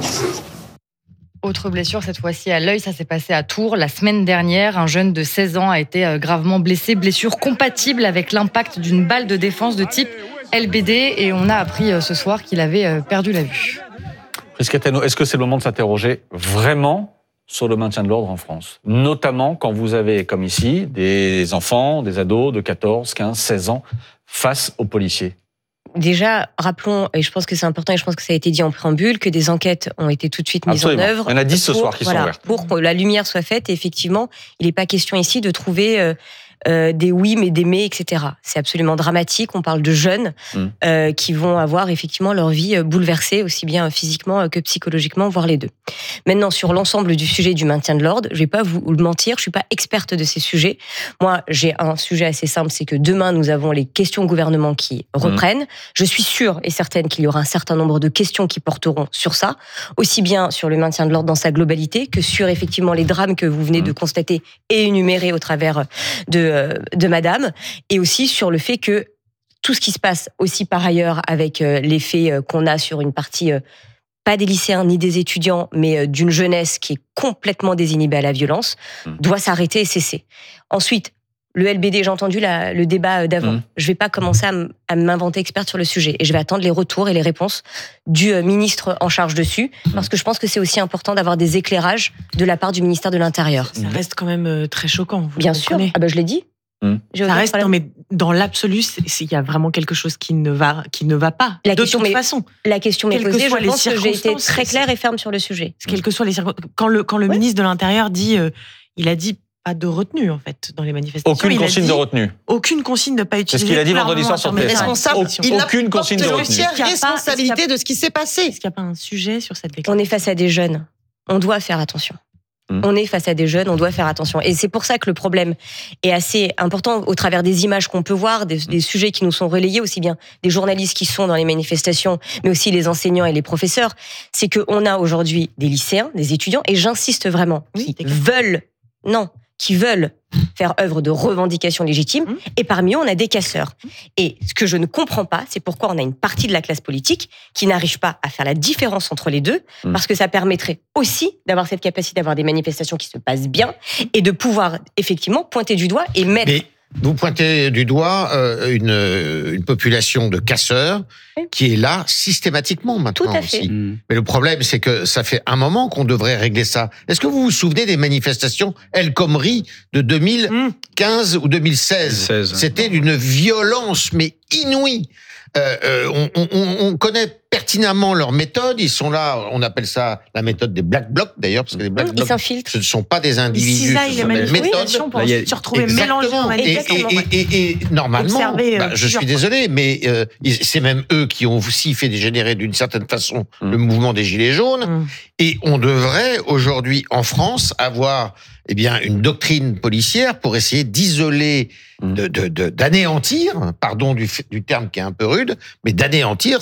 [SPEAKER 7] Autre blessure, cette fois-ci à l'œil, ça s'est passé à Tours. La semaine dernière, un jeune de seize ans a été gravement blessé. Blessure compatible avec l'impact d'une balle de défense de type L B D. Et on a appris ce soir qu'il avait perdu la vue.
[SPEAKER 16] Prisca Thévenot, est-ce que c'est le moment de s'interroger vraiment sur le maintien de l'ordre en France? Notamment quand vous avez, comme ici, des enfants, des ados de quatorze, quinze, seize ans face aux policiers.
[SPEAKER 21] Déjà, rappelons, et je pense que c'est important, et je pense que ça a été dit en préambule, que des enquêtes ont été tout de suite mises
[SPEAKER 16] Absolument.
[SPEAKER 21] en œuvre.
[SPEAKER 16] Il y en a dix ce
[SPEAKER 21] pour,
[SPEAKER 16] soir qui
[SPEAKER 21] voilà,
[SPEAKER 16] sont ouvertes.
[SPEAKER 21] Pour que la lumière soit faite, et effectivement, il n'est pas question ici de trouver euh, euh, des oui, mais des mais, et cetera. C'est absolument dramatique. On parle de jeunes mmh. euh, qui vont avoir effectivement leur vie bouleversée, aussi bien physiquement que psychologiquement, voire les deux. Maintenant, sur l'ensemble du sujet du maintien de l'ordre, je ne vais pas vous le mentir, je ne suis pas experte de ces sujets. Moi, j'ai un sujet assez simple, c'est que demain, nous avons les questions au gouvernement qui reprennent. Mmh. Je suis sûre et certaine qu'il y aura un certain nombre de questions qui porteront sur ça, aussi bien sur le maintien de l'ordre dans sa globalité que sur effectivement les drames que vous venez mmh. de constater et énumérer au travers de, de Madame, et aussi sur le fait que tout ce qui se passe aussi par ailleurs avec les faits qu'on a sur une partie... pas des lycéens ni des étudiants, mais d'une jeunesse qui est complètement désinhibée à la violence, mmh. doit s'arrêter et cesser. Ensuite, le L B D, j'ai entendu la, le débat d'avant. Mmh. Je ne vais pas commencer à, m- à m'inventer experte sur le sujet. Et je vais attendre les retours et les réponses du ministre en charge dessus, mmh. parce que je pense que c'est aussi important d'avoir des éclairages de la part du ministère de l'Intérieur.
[SPEAKER 2] Ça reste quand même très choquant. Vous
[SPEAKER 21] Bien sûr. Ah ben je l'ai dit.
[SPEAKER 2] Mmh. Ça reste, non, mais dans l'absolu, il y a vraiment quelque chose qui ne va, qui ne va pas.
[SPEAKER 21] La
[SPEAKER 2] de
[SPEAKER 21] question
[SPEAKER 2] toute
[SPEAKER 21] m'est,
[SPEAKER 2] façon.
[SPEAKER 21] La question m'est posée, je pense que j'ai été très claire
[SPEAKER 2] c'est...
[SPEAKER 21] et ferme sur le sujet.
[SPEAKER 2] Quelles que soient les circonstances. Quand le, quand le ouais. ministre de l'Intérieur dit, euh, il a dit pas de retenue, en fait, dans les manifestations.
[SPEAKER 16] Aucune
[SPEAKER 2] il
[SPEAKER 16] consigne
[SPEAKER 2] dit,
[SPEAKER 16] de retenue.
[SPEAKER 2] Aucune consigne de pas utiliser.
[SPEAKER 16] C'est ce qu'il a dit vendredi soir sur T F un.
[SPEAKER 20] Responsable. Il
[SPEAKER 16] aucune consigne de retenue.
[SPEAKER 20] Il a responsabilité de ce qui s'est passé.
[SPEAKER 2] Est-ce qu'il n'y a pas un sujet sur cette déclaration?
[SPEAKER 21] On est face à des jeunes. On doit faire attention. Mmh. On est face à des jeunes, on doit faire attention. Et c'est pour ça que le problème est assez important au travers des images qu'on peut voir, des, des sujets qui nous sont relayés, aussi bien des journalistes qui sont dans les manifestations, mais aussi les enseignants et les professeurs. C'est qu'on a aujourd'hui des lycéens, des étudiants, et j'insiste vraiment, oui, qui veulent, non, qui veulent faire œuvre de revendication légitime, mmh. et parmi eux, on a des casseurs. Et ce que je ne comprends pas, c'est pourquoi on a une partie de la classe politique qui n'arrive pas à faire la différence entre les deux, mmh. parce que ça permettrait aussi d'avoir cette capacité d'avoir des manifestations qui se passent bien, et de pouvoir effectivement pointer du doigt et mettre...
[SPEAKER 22] Mais vous pointez du doigt euh, une, une population de casseurs oui. qui est là systématiquement maintenant
[SPEAKER 21] Tout à fait.
[SPEAKER 22] aussi. Mmh. Mais le problème, c'est que ça fait un moment qu'on devrait régler ça. Est-ce que vous vous souvenez des manifestations El Khomri de deux mille quinze mmh. ou deux mille seize? seize, C'était d'une violence mais inouïe. Euh, euh, on, on, on connaît pertinemment leur méthode. Ils sont là, on appelle ça la méthode des Black Blocs d'ailleurs, parce que les Black Blocs, ce ne sont pas des individus, ce sont des méthodes.
[SPEAKER 2] Pour se retrouver mélangés en
[SPEAKER 22] manifestation. Et, et, et, et normalement, bah, je suis désolé, mais euh, c'est même eux qui ont aussi fait dégénérer d'une certaine façon mmh. le mouvement des Gilets jaunes. Mmh. Et on devrait aujourd'hui en France avoir eh bien, une doctrine policière pour essayer d'isoler, de, de, de, d'anéantir, pardon du, du terme qui est un peu rude, mais d'anéantir cette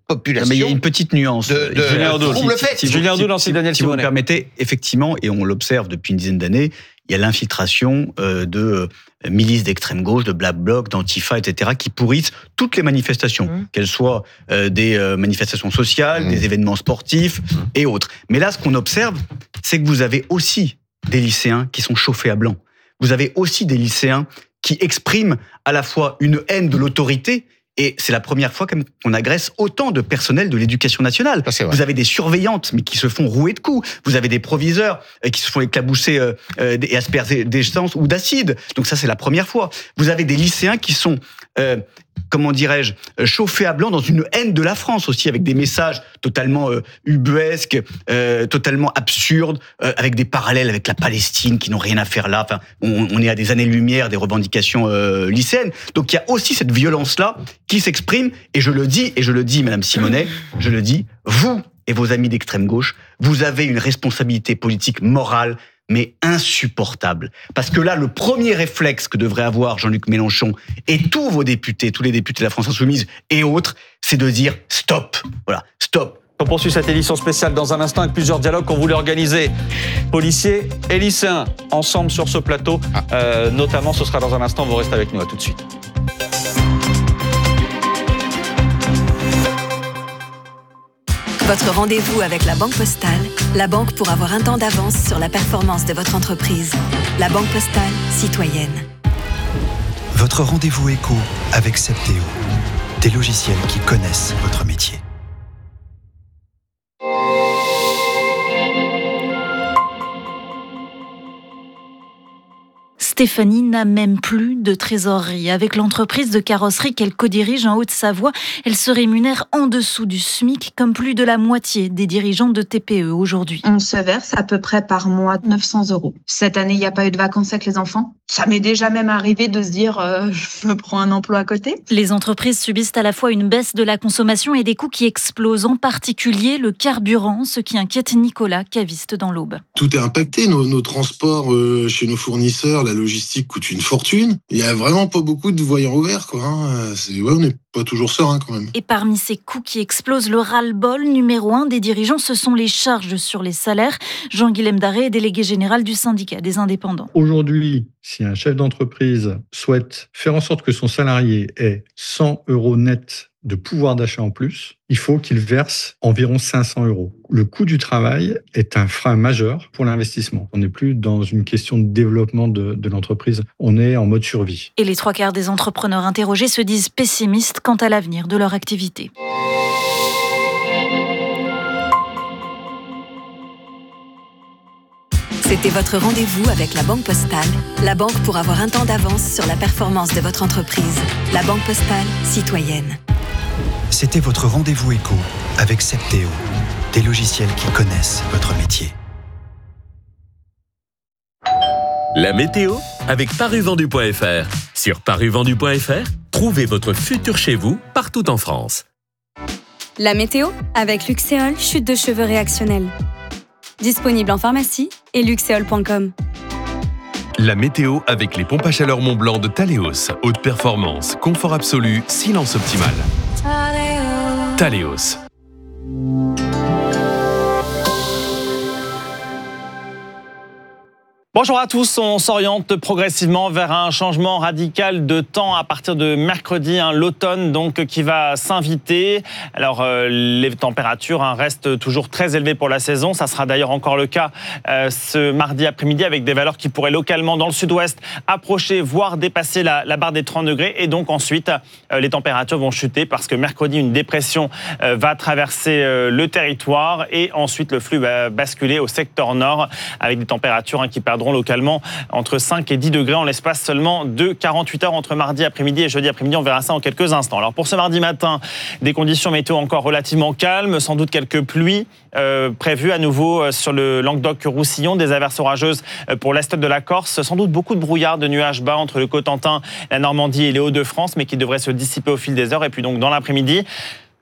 [SPEAKER 22] population.
[SPEAKER 1] Mais il y a une petite nuance.
[SPEAKER 22] De, de,
[SPEAKER 16] Julien Audoul,
[SPEAKER 22] trouble fait.
[SPEAKER 16] si, Julien Audoul, si, Daniel
[SPEAKER 1] si vous me
[SPEAKER 16] Simonet.
[SPEAKER 1] permettez, effectivement, et on l'observe depuis une dizaine d'années, il y a l'infiltration euh, de euh, milices d'extrême gauche, de Black Bloc, d'Antifa, et cetera, qui pourrissent toutes les manifestations, mmh. qu'elles soient euh, des euh, manifestations sociales, mmh. des événements sportifs mmh. et autres. Mais là, ce qu'on observe, c'est que vous avez aussi des lycéens qui sont chauffés à blanc. Vous avez aussi des lycéens qui expriment à la fois une haine de l'autorité. Et c'est la première fois qu'on agresse autant de personnel de l'éducation nationale. Vous avez des surveillantes, mais qui se font rouer de coups. Vous avez des proviseurs qui se font éclabousser euh, et asperger d'essence ou d'acide. Donc ça, c'est la première fois. Vous avez des lycéens qui sont, euh, comment dirais-je, chauffés à blanc dans une haine de la France aussi, avec des messages totalement euh, ubuesques, euh, totalement absurdes, euh, avec des parallèles avec la Palestine qui n'ont rien à faire là. Enfin, on, on est à des années-lumière des revendications euh, lycéennes. Donc il y a aussi cette violence-là qui s'exprime, et je le dis, et je le dis, Madame Simonet, je le dis, vous et vos amis d'extrême gauche, vous avez une responsabilité politique morale, mais insupportable. Parce que là, le premier réflexe que devrait avoir Jean-Luc Mélenchon et tous vos députés, tous les députés de la France Insoumise et autres, c'est de dire stop. Voilà, stop.
[SPEAKER 16] On poursuit cette édition spéciale dans un instant avec plusieurs dialogues qu'on voulait organiser. Policiers et lycéens ensemble sur ce plateau. Euh, notamment, ce sera dans un instant. Vous restez avec nous. À tout de suite.
[SPEAKER 4] Votre rendez-vous avec la Banque Postale, la banque pour avoir un temps d'avance sur la performance de votre entreprise. La Banque Postale, citoyenne.
[SPEAKER 5] Votre rendez-vous éco avec Septéo, des logiciels qui connaissent votre métier.
[SPEAKER 6] Stéphanie n'a même plus de trésorerie. Avec l'entreprise de carrosserie qu'elle codirige en Haute-Savoie, elle se rémunère en dessous du SMIC, comme plus de la moitié des dirigeants de T P E aujourd'hui.
[SPEAKER 9] On se verse à peu près par mois neuf cents euros. Cette année, il n'y a pas eu de vacances avec les enfants. Ça m'est déjà même arrivé de se dire euh, je me prends un emploi à côté.
[SPEAKER 6] Les entreprises subissent à la fois une baisse de la consommation et des coûts qui explosent, en particulier le carburant, ce qui inquiète Nicolas, caviste dans l'Aube.
[SPEAKER 24] Tout est impacté, nos, nos transports euh, chez nos fournisseurs, la logistique coûte une fortune. Il n'y a vraiment pas beaucoup de voyants ouverts, quoi. Hein. C'est, ouais, on n'est pas toujours serein quand même.
[SPEAKER 6] Et parmi ces coûts qui explosent, le ras-le-bol numéro un des dirigeants, ce sont les charges sur les salaires. Jean-Guilhem Daré est délégué général du syndicat des indépendants.
[SPEAKER 25] Aujourd'hui, si un chef d'entreprise souhaite faire en sorte que son salarié ait cent euros net de pouvoir d'achat en plus, il faut qu'il verse environ cinq cents euros. Le coût du travail est un frein majeur pour l'investissement. On n'est plus dans une question de développement de, de l'entreprise, on est en mode survie.
[SPEAKER 6] Et les trois quarts des entrepreneurs interrogés se disent pessimistes quant à l'avenir de leur activité.
[SPEAKER 4] C'était votre rendez-vous avec la Banque Postale, la banque pour avoir un temps d'avance sur la performance de votre entreprise. La Banque Postale, citoyenne.
[SPEAKER 5] C'était votre rendez-vous éco avec Septéo, des logiciels qui connaissent votre métier.
[SPEAKER 10] La météo avec paruvendu point F R. Sur paruvendu point F R, trouvez votre futur chez vous partout en France.
[SPEAKER 11] La météo avec Luxéol, chute de cheveux réactionnelle. Disponible en pharmacie et luxéol point com.
[SPEAKER 12] La météo avec les pompes à chaleur Mont-Blanc de Taleos. Haute performance, confort absolu, silence optimal. Taleos.
[SPEAKER 3] Bonjour à tous, on s'oriente progressivement vers un changement radical de temps à partir de mercredi, hein, l'automne donc qui va s'inviter. Alors euh, les températures hein, restent toujours très élevées pour la saison, ça sera d'ailleurs encore le cas euh, ce mardi après-midi avec des valeurs qui pourraient localement dans le sud-ouest approcher, voire dépasser la, la barre des trente degrés, et donc ensuite euh, les températures vont chuter parce que mercredi une dépression euh, va traverser euh, le territoire et ensuite le flux va basculer au secteur nord avec des températures hein, qui perdront localement entre cinq et dix degrés en l'espace seulement de quarante-huit heures entre mardi après-midi et jeudi après-midi. On verra ça en quelques instants. Alors pour ce mardi matin, des conditions météo encore relativement calmes, sans doute quelques pluies euh, prévues à nouveau sur le Languedoc-Roussillon, des averses orageuses pour l'est de la Corse, sans doute beaucoup de brouillard, de nuages bas entre le Cotentin, la Normandie et les Hauts-de-France, mais qui devraient se dissiper au fil des heures. Et puis donc dans l'après-midi,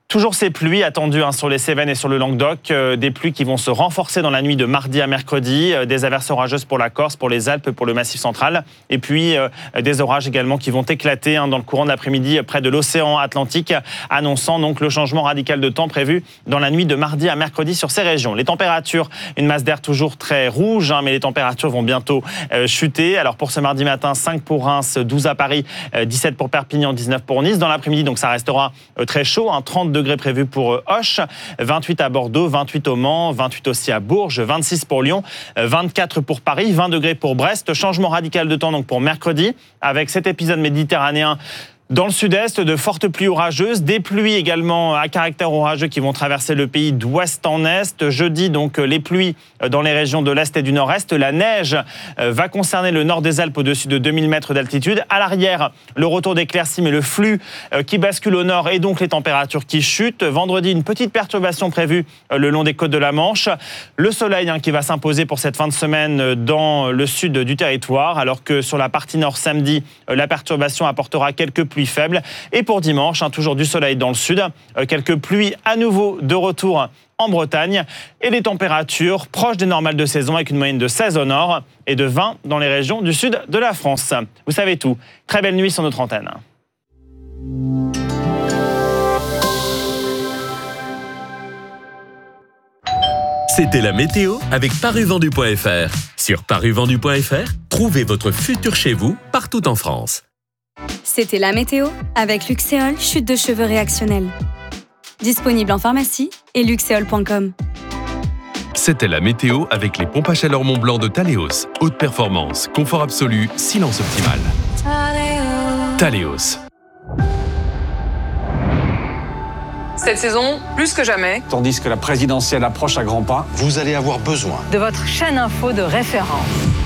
[SPEAKER 3] Toujours ces pluies attendues hein, sur les Cévennes et sur le Languedoc, euh, des pluies qui vont se renforcer dans la nuit de mardi à mercredi, euh, des averses orageuses pour la Corse, pour les Alpes, pour le Massif central, et puis euh, des orages également qui vont éclater hein, dans le courant de l'après-midi près de l'océan Atlantique, annonçant donc le changement radical de temps prévu dans la nuit de mardi à mercredi sur ces régions. Les températures, une masse d'air toujours très rouge, hein, mais les températures vont bientôt euh, chuter. Alors pour ce mardi matin, cinq pour Reims, douze à Paris, euh, dix-sept pour Perpignan, dix-neuf pour Nice. Dans l'après-midi, donc ça restera euh, très chaud, hein, trente degrés prévus pour Auch, vingt-huit à Bordeaux, vingt-huit au Mans, vingt-huit aussi à Bourges, vingt-six pour Lyon, vingt-quatre pour Paris, vingt degrés pour Brest. Changement radical de temps donc pour mercredi, avec cet épisode méditerranéen dans le sud-est, de fortes pluies orageuses, des pluies également à caractère orageux qui vont traverser le pays d'ouest en est. Jeudi, donc, les pluies dans les régions de l'est et du nord-est. La neige va concerner le nord des Alpes au-dessus de deux mille mètres d'altitude. À l'arrière, le retour d'éclaircies, mais le flux qui bascule au nord et donc les températures qui chutent. Vendredi, une petite perturbation prévue le long des côtes de la Manche. Le soleil hein, qui va s'imposer pour cette fin de semaine dans le sud du territoire, alors que sur la partie nord samedi, la perturbation apportera quelques pluies faibles. Et pour dimanche, hein, toujours du soleil dans le sud, euh, quelques pluies à nouveau de retour en Bretagne et des températures proches des normales de saison avec une moyenne de seize au nord et de vingt dans les régions du sud de la France. Vous savez tout. Très belle nuit sur notre antenne.
[SPEAKER 10] C'était la météo avec paruvendu point f r. Sur paruvendu point f r, trouvez votre futur chez vous partout en France.
[SPEAKER 11] C'était la météo avec Luxéol, chute de cheveux réactionnelle. Disponible en pharmacie et luxéol point com.
[SPEAKER 12] C'était la météo avec les pompes à chaleur Mont-Blanc de Taléos. Haute performance, confort absolu, silence optimal. Taléos.
[SPEAKER 13] Cette saison, plus que jamais.
[SPEAKER 16] Tandis que la présidentielle approche à grands pas,
[SPEAKER 14] vous allez avoir besoin
[SPEAKER 13] de votre chaîne info de référence.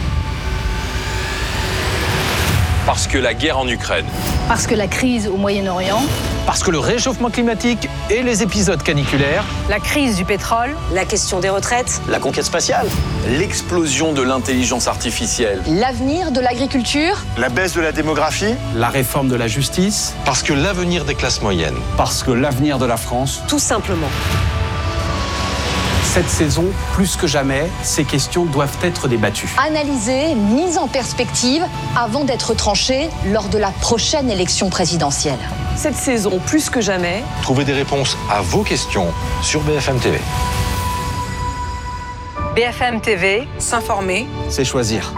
[SPEAKER 15] Parce que la guerre en Ukraine.
[SPEAKER 13] Parce que la crise au Moyen-Orient.
[SPEAKER 17] Parce que le réchauffement climatique et les épisodes caniculaires.
[SPEAKER 13] La crise du pétrole.
[SPEAKER 19] La question des retraites.
[SPEAKER 15] La conquête spatiale. L'explosion de l'intelligence artificielle.
[SPEAKER 13] L'avenir de l'agriculture.
[SPEAKER 14] La baisse de la démographie.
[SPEAKER 17] La réforme de la justice.
[SPEAKER 14] Parce que l'avenir des classes moyennes.
[SPEAKER 16] Parce que l'avenir de la France.
[SPEAKER 19] Tout simplement.
[SPEAKER 17] Cette saison, plus que jamais, ces questions doivent être débattues.
[SPEAKER 13] Analysées, mises en perspective, avant d'être tranchées lors de la prochaine élection présidentielle.
[SPEAKER 19] Cette saison, plus que jamais,
[SPEAKER 14] trouvez des réponses à vos questions sur B F M T V.
[SPEAKER 13] B F M T V, s'informer,
[SPEAKER 17] c'est choisir.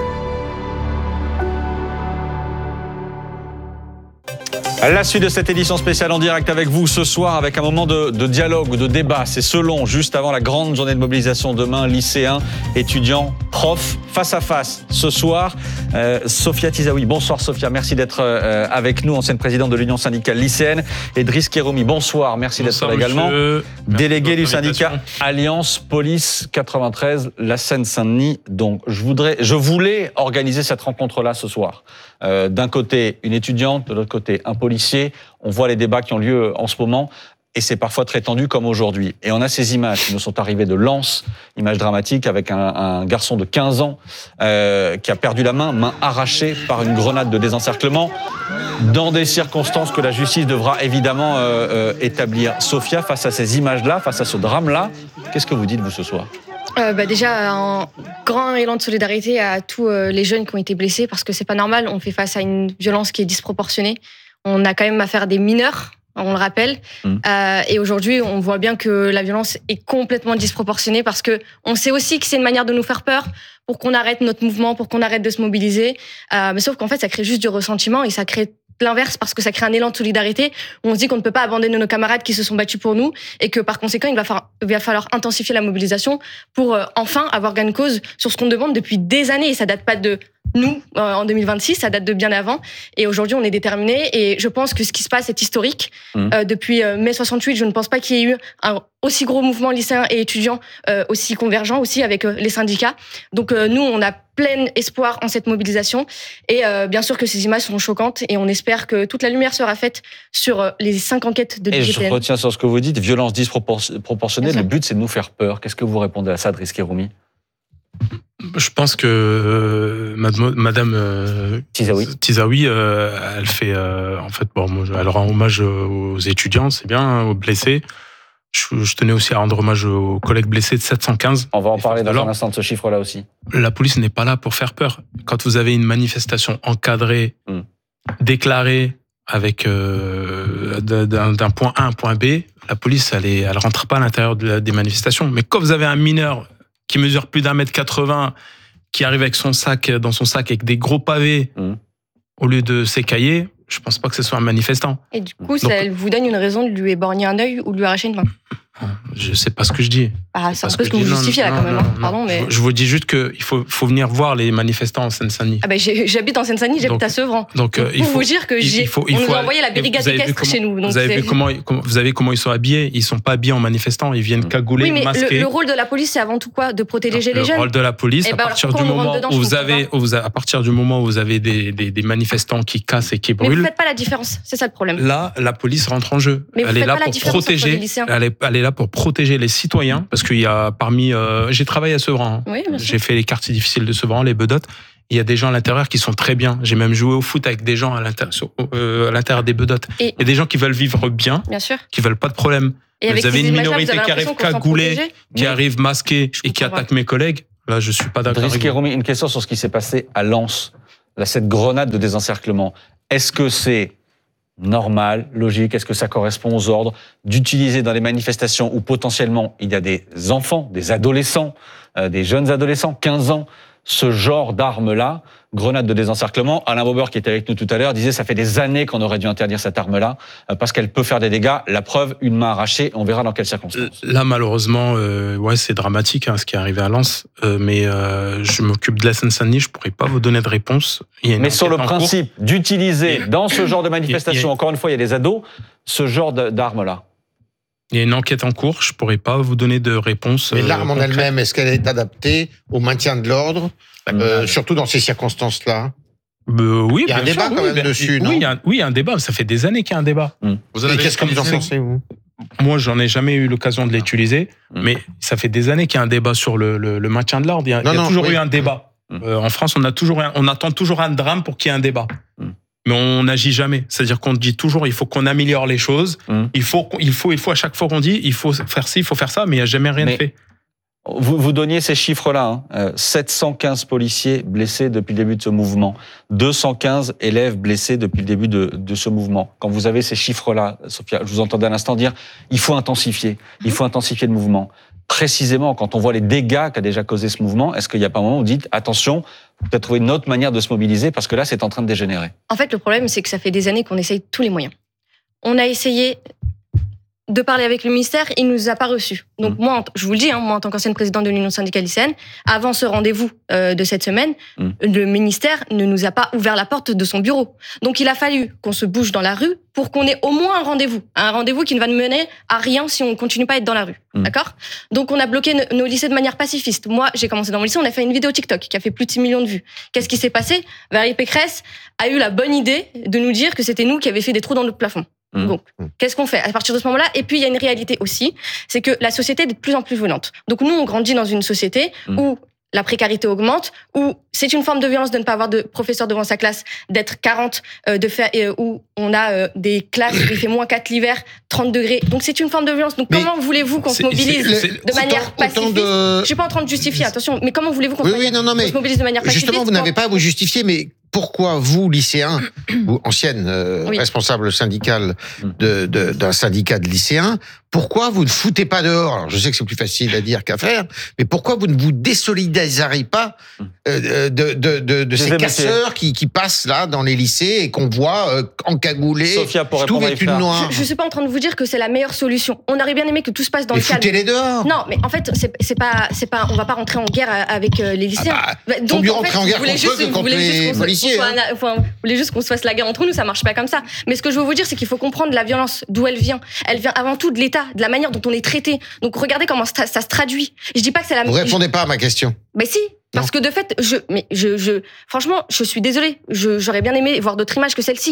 [SPEAKER 16] La suite de cette édition spéciale en direct avec vous ce soir, avec un moment de, de dialogue ou de débat. C'est selon, juste avant la grande journée de mobilisation demain, lycéens, étudiants, profs, face à face. Ce soir, euh, Sophia Tizaoui. Bonsoir Sophia, merci d'être euh, avec nous, ancienne présidente de l'Union syndicale lycéenne. Et Driss Kéroumi, bonsoir, merci d'être là également. Délégué du syndicat Alliance Police quatre-vingt-treize, la Seine-Saint-Denis. Donc, je voudrais, je voulais organiser cette rencontre-là ce soir. Euh, d'un côté, une étudiante, de l'autre côté, un policier. On voit les débats qui ont lieu en ce moment. Et c'est parfois très tendu comme aujourd'hui. Et on a ces images qui nous sont arrivées de Lens, images dramatiques avec un, un garçon de quinze ans euh, qui a perdu la main, main arrachée par une grenade de désencerclement, dans des circonstances que la justice devra évidemment euh, euh, établir. Sophia, face à ces images-là, face à ce drame-là, qu'est-ce que vous dites, vous, ce soir ?
[SPEAKER 26] Euh, bah déjà, un grand élan de solidarité à tous euh, les jeunes qui ont été blessés, parce que c'est pas normal, on fait face à une violence qui est disproportionnée. On a quand même affaire à des mineurs, on le rappelle. Mmh. Euh, et aujourd'hui, on voit bien que la violence est complètement disproportionnée, parce que on sait aussi que c'est une manière de nous faire peur pour qu'on arrête notre mouvement, pour qu'on arrête de se mobiliser. Euh, mais sauf qu'en fait, ça crée juste du ressentiment et ça crée l'inverse, parce que ça crée un élan de solidarité où on se dit qu'on ne peut pas abandonner nos camarades qui se sont battus pour nous et que par conséquent, il va falloir, il va falloir intensifier la mobilisation pour euh, enfin avoir gain de cause sur ce qu'on demande depuis des années. Et ça date pas de nous, euh, en deux mille vingt-six, ça date de bien avant. Et aujourd'hui, on est déterminés. Et je pense que ce qui se passe est historique. Mmh. Euh, depuis euh, mai soixante-huit, je ne pense pas qu'il y ait eu un aussi gros mouvement lycéen et étudiant, euh, aussi convergent, aussi avec euh, les syndicats. Donc euh, nous, on a plein espoir en cette mobilisation. Et euh, bien sûr que ces images sont choquantes et on espère que toute la lumière sera faite sur euh, les cinq enquêtes de l'I G P N.
[SPEAKER 16] Et je retiens sur ce que vous dites, violence disproportionnée. Le but, c'est de nous faire peur. Qu'est-ce que vous répondez à ça, Driss Kéroumi ?
[SPEAKER 7] Je pense que euh, Madame euh,
[SPEAKER 16] Tizaoui,
[SPEAKER 7] Tizaoui euh, elle fait, euh, en fait, bon, moi, elle rend hommage aux étudiants, c'est bien, aux blessés. Je, je tenais aussi à rendre hommage aux collègues blessés de sept cent quinze.
[SPEAKER 16] On va en parler dans un instant de ce chiffre-là aussi.
[SPEAKER 7] La police n'est pas là pour faire peur. Quand vous avez une manifestation encadrée, mmh. déclarée, avec euh, d'un, d'un point A à un point B, la police, elle, est, elle rentre pas à l'intérieur de la, des manifestations. Mais quand vous avez un mineur qui mesure plus d'un mètre quatre-vingts, qui arrive avec son sac, dans son sac avec des gros pavés, mmh. au lieu de s'écailler, je pense pas que ce soit un manifestant.
[SPEAKER 26] Et du coup, Donc, ça vous donne une raison de lui éborgner un œil ou de lui arracher une main?
[SPEAKER 7] Je sais pas ce que je dis.
[SPEAKER 26] Ah, c'est un peu ce que vous justifiez là, quand même. Non, Pardon, mais...
[SPEAKER 7] Je vous dis juste qu'il faut, faut venir voir les manifestants en Seine-Saint-Denis.
[SPEAKER 26] Ah ben, j'ai, j'habite en Seine-Saint-Denis, j'habite donc, à Sevran.
[SPEAKER 7] Donc, euh, il
[SPEAKER 26] faut
[SPEAKER 7] faut
[SPEAKER 26] vous dire que j'ai,
[SPEAKER 7] il faut,
[SPEAKER 26] il
[SPEAKER 7] on
[SPEAKER 26] faut,
[SPEAKER 7] nous
[SPEAKER 26] a envoyé la brigade équestre chez nous. Donc
[SPEAKER 7] vous, avez vu comment, vous avez comment ils sont habillés? Ils sont pas habillés en manifestants, ils viennent cagoulés,
[SPEAKER 26] oui, mais
[SPEAKER 7] masqués.
[SPEAKER 26] Le, le rôle de la police, c'est avant tout quoi? De protéger les jeunes.
[SPEAKER 7] Le rôle de la police,
[SPEAKER 26] et
[SPEAKER 7] à
[SPEAKER 26] ben,
[SPEAKER 7] partir du moment où vous avez, à partir du moment où vous avez des, des, des manifestants qui cassent et qui brûlent.
[SPEAKER 26] Mais vous faites pas la différence, c'est ça le problème.
[SPEAKER 7] Là, la police rentre en jeu.
[SPEAKER 26] Mais
[SPEAKER 7] elle est là pour protéger. Elle est, elle est là pour protéger les citoyens, parce qu'il y a parmi, euh, j'ai travaillé à Sevran. Hein.
[SPEAKER 26] Oui,
[SPEAKER 7] j'ai fait les quartiers difficiles de Sevran, les bedottes. Il y a des gens à l'intérieur qui sont très bien. J'ai même joué au foot avec des gens à l'intérieur, euh, à l'intérieur des bedottes.
[SPEAKER 26] Et
[SPEAKER 7] il y a des gens qui veulent vivre bien,
[SPEAKER 26] bien sûr.
[SPEAKER 7] qui veulent pas de problème.
[SPEAKER 26] Et
[SPEAKER 7] vous avez une minorité qui arrive cagoulée, qui
[SPEAKER 26] oui.
[SPEAKER 7] arrive masquée et qui attaque pas. mes collègues. Là, je suis pas d'accord.
[SPEAKER 16] Driss Kéroumi, une question sur ce qui s'est passé à Lens. Là, cette grenade de désencerclement. Est-ce que c'est normal, logique? Est-ce que ça correspond aux ordres d'utiliser dans les manifestations où potentiellement il y a des enfants, des adolescents, euh, des jeunes adolescents, quinze ans, ce genre d'arme-là, grenade de désencerclement? Alain Bauber, qui était avec nous tout à l'heure, disait ça fait des années qu'on aurait dû interdire cette arme-là euh, parce qu'elle peut faire des dégâts. La preuve, une main arrachée, on verra dans quelles circonstances.
[SPEAKER 7] Là, malheureusement, euh, ouais, c'est dramatique hein, ce qui est arrivé à Lens, euh, mais euh, je m'occupe de la Seine-Saint-Denis, je pourrais pas vous donner de réponse. Il y a
[SPEAKER 16] mais sur le principe cours. d'utiliser dans ce genre de manifestation,
[SPEAKER 7] a...
[SPEAKER 16] encore une fois, il y a des ados, ce genre d'arme-là.
[SPEAKER 7] Il y a une enquête en cours, je pourrais pas vous donner de réponse.
[SPEAKER 22] Mais l'arme euh, en elle-même, est-ce qu'elle est adaptée au maintien de l'ordre, euh, surtout dans ces circonstances-là?
[SPEAKER 7] Euh, oui,
[SPEAKER 22] il y a un débat
[SPEAKER 7] sûr,
[SPEAKER 22] quand
[SPEAKER 7] oui,
[SPEAKER 22] même dessus,
[SPEAKER 7] oui,
[SPEAKER 22] non?
[SPEAKER 7] il y, a, oui, il y a un débat. Ça fait des années qu'il y a un débat.
[SPEAKER 22] Mmh. Vous avez, Et qu'est-ce que vous en pensez, vous?
[SPEAKER 7] Moi, j'en ai jamais eu l'occasion de l'utiliser, mmh. mais ça fait des années qu'il y a un débat sur le, le, le maintien de l'ordre. Il y a, non, il y a non, toujours oui. eu un débat. Mmh. Euh, en France, on a toujours, un, on attend toujours un drame pour qu'il y ait un débat. Mmh. Mais on n'agit jamais. C'est-à-dire qu'on dit toujours, il faut qu'on améliore les choses. Mmh. Il faut, il faut, il faut à chaque fois qu'on dit, il faut faire ci, il faut faire ça, mais il n'y a jamais rien mais fait.
[SPEAKER 16] Vous, vous donniez ces chiffres-là, hein. euh, sept cent quinze policiers blessés depuis le début de ce mouvement, deux cent quinze élèves blessés depuis le début de, de ce mouvement. Quand vous avez ces chiffres-là, Sophia, je vous entendais à l'instant dire, il faut intensifier, il faut intensifier le mouvement. Précisément, quand on voit les dégâts qu'a déjà causé ce mouvement, est-ce qu'il n'y a pas un moment où vous dites, attention, peut-être trouver une autre manière de se mobiliser parce que là, c'est en train de dégénérer?
[SPEAKER 26] En fait, le problème, c'est que ça fait des années qu'on essaye tous les moyens. On a essayé de parler avec le ministère, il ne nous a pas reçus. Donc mmh. moi, je vous le dis, hein, moi en tant qu'ancienne présidente de l'Union syndicale lycéenne, avant ce rendez-vous euh, de cette semaine, mmh. le ministère ne nous a pas ouvert la porte de son bureau. Donc il a fallu qu'on se bouge dans la rue pour qu'on ait au moins un rendez-vous. Un rendez-vous qui ne va nous mener à rien si on ne continue pas à être dans la rue. Mmh. D'accord? Donc on a bloqué nos, nos lycées de manière pacifiste. Moi, j'ai commencé dans mon lycée, on a fait une vidéo TikTok qui a fait plus de six millions de vues. Qu'est-ce qui s'est passé? Valérie Pécresse a eu la bonne idée de nous dire que c'était nous qui avions fait des trous dans notre plafond. Mmh. Donc, qu'est-ce qu'on fait à partir de ce moment-là? Et puis, il y a une réalité aussi, c'est que la société est de plus en plus violente. Donc, nous, on grandit dans une société mmh. où la précarité augmente, où c'est une forme de violence de ne pas avoir de professeur devant sa classe, d'être quarante, euh, de faire, euh, où on a euh, des classes où il fait moins quatre l'hiver, trente degrés. Donc, c'est une forme de violence. Donc, mais comment voulez-vous qu'on se mobilise c'est, c'est, de manière pacifiste de... Je suis pas en train de justifier, attention, mais comment voulez-vous qu'on,
[SPEAKER 22] oui, oui, non, non, mais
[SPEAKER 26] se mobilise de manière pacifiste?
[SPEAKER 22] Justement, vous n'avez pas à vous justifier, mais pourquoi vous, lycéens, ou ancienne euh, oui. responsable syndicale de, de, d'un syndicat de lycéens, pourquoi vous ne foutez pas dehors? Alors, je sais que c'est plus facile à dire qu'à faire, mais pourquoi vous ne vous désolidarisez pas euh, de, de, de, de ces casseurs qui, qui passent là dans les lycées et qu'on voit euh, encagoulés, tout vêtus de noir?
[SPEAKER 26] Je ne suis pas en train de vous dire que c'est la meilleure solution. On aurait bien aimé que tout se passe dans
[SPEAKER 22] mais
[SPEAKER 26] le calme.
[SPEAKER 22] Foutez-les dehors.
[SPEAKER 26] Non, mais en fait, c'est, c'est pas, c'est pas, on va pas rentrer en guerre avec les lycéens.
[SPEAKER 22] Ah bah, Donc, faut mieux rentrer en, fait, en guerre contre eux que contre les policiers.
[SPEAKER 26] Enfin, vous voulez juste qu'on se fasse la guerre entre nous, ça marche pas comme ça. Mais ce que je veux vous dire, c'est qu'il faut comprendre la violence, d'où elle vient. Elle vient avant tout de l'État, de la manière dont on est traité. Donc regardez comment ça, ça se traduit. Je dis pas que c'est la.
[SPEAKER 22] Vous répondez pas à ma question.
[SPEAKER 26] Mais si. Parce non. que de fait, je, mais je, je, franchement, je suis désolée. Je, j'aurais bien aimé voir d'autres images que celle-ci.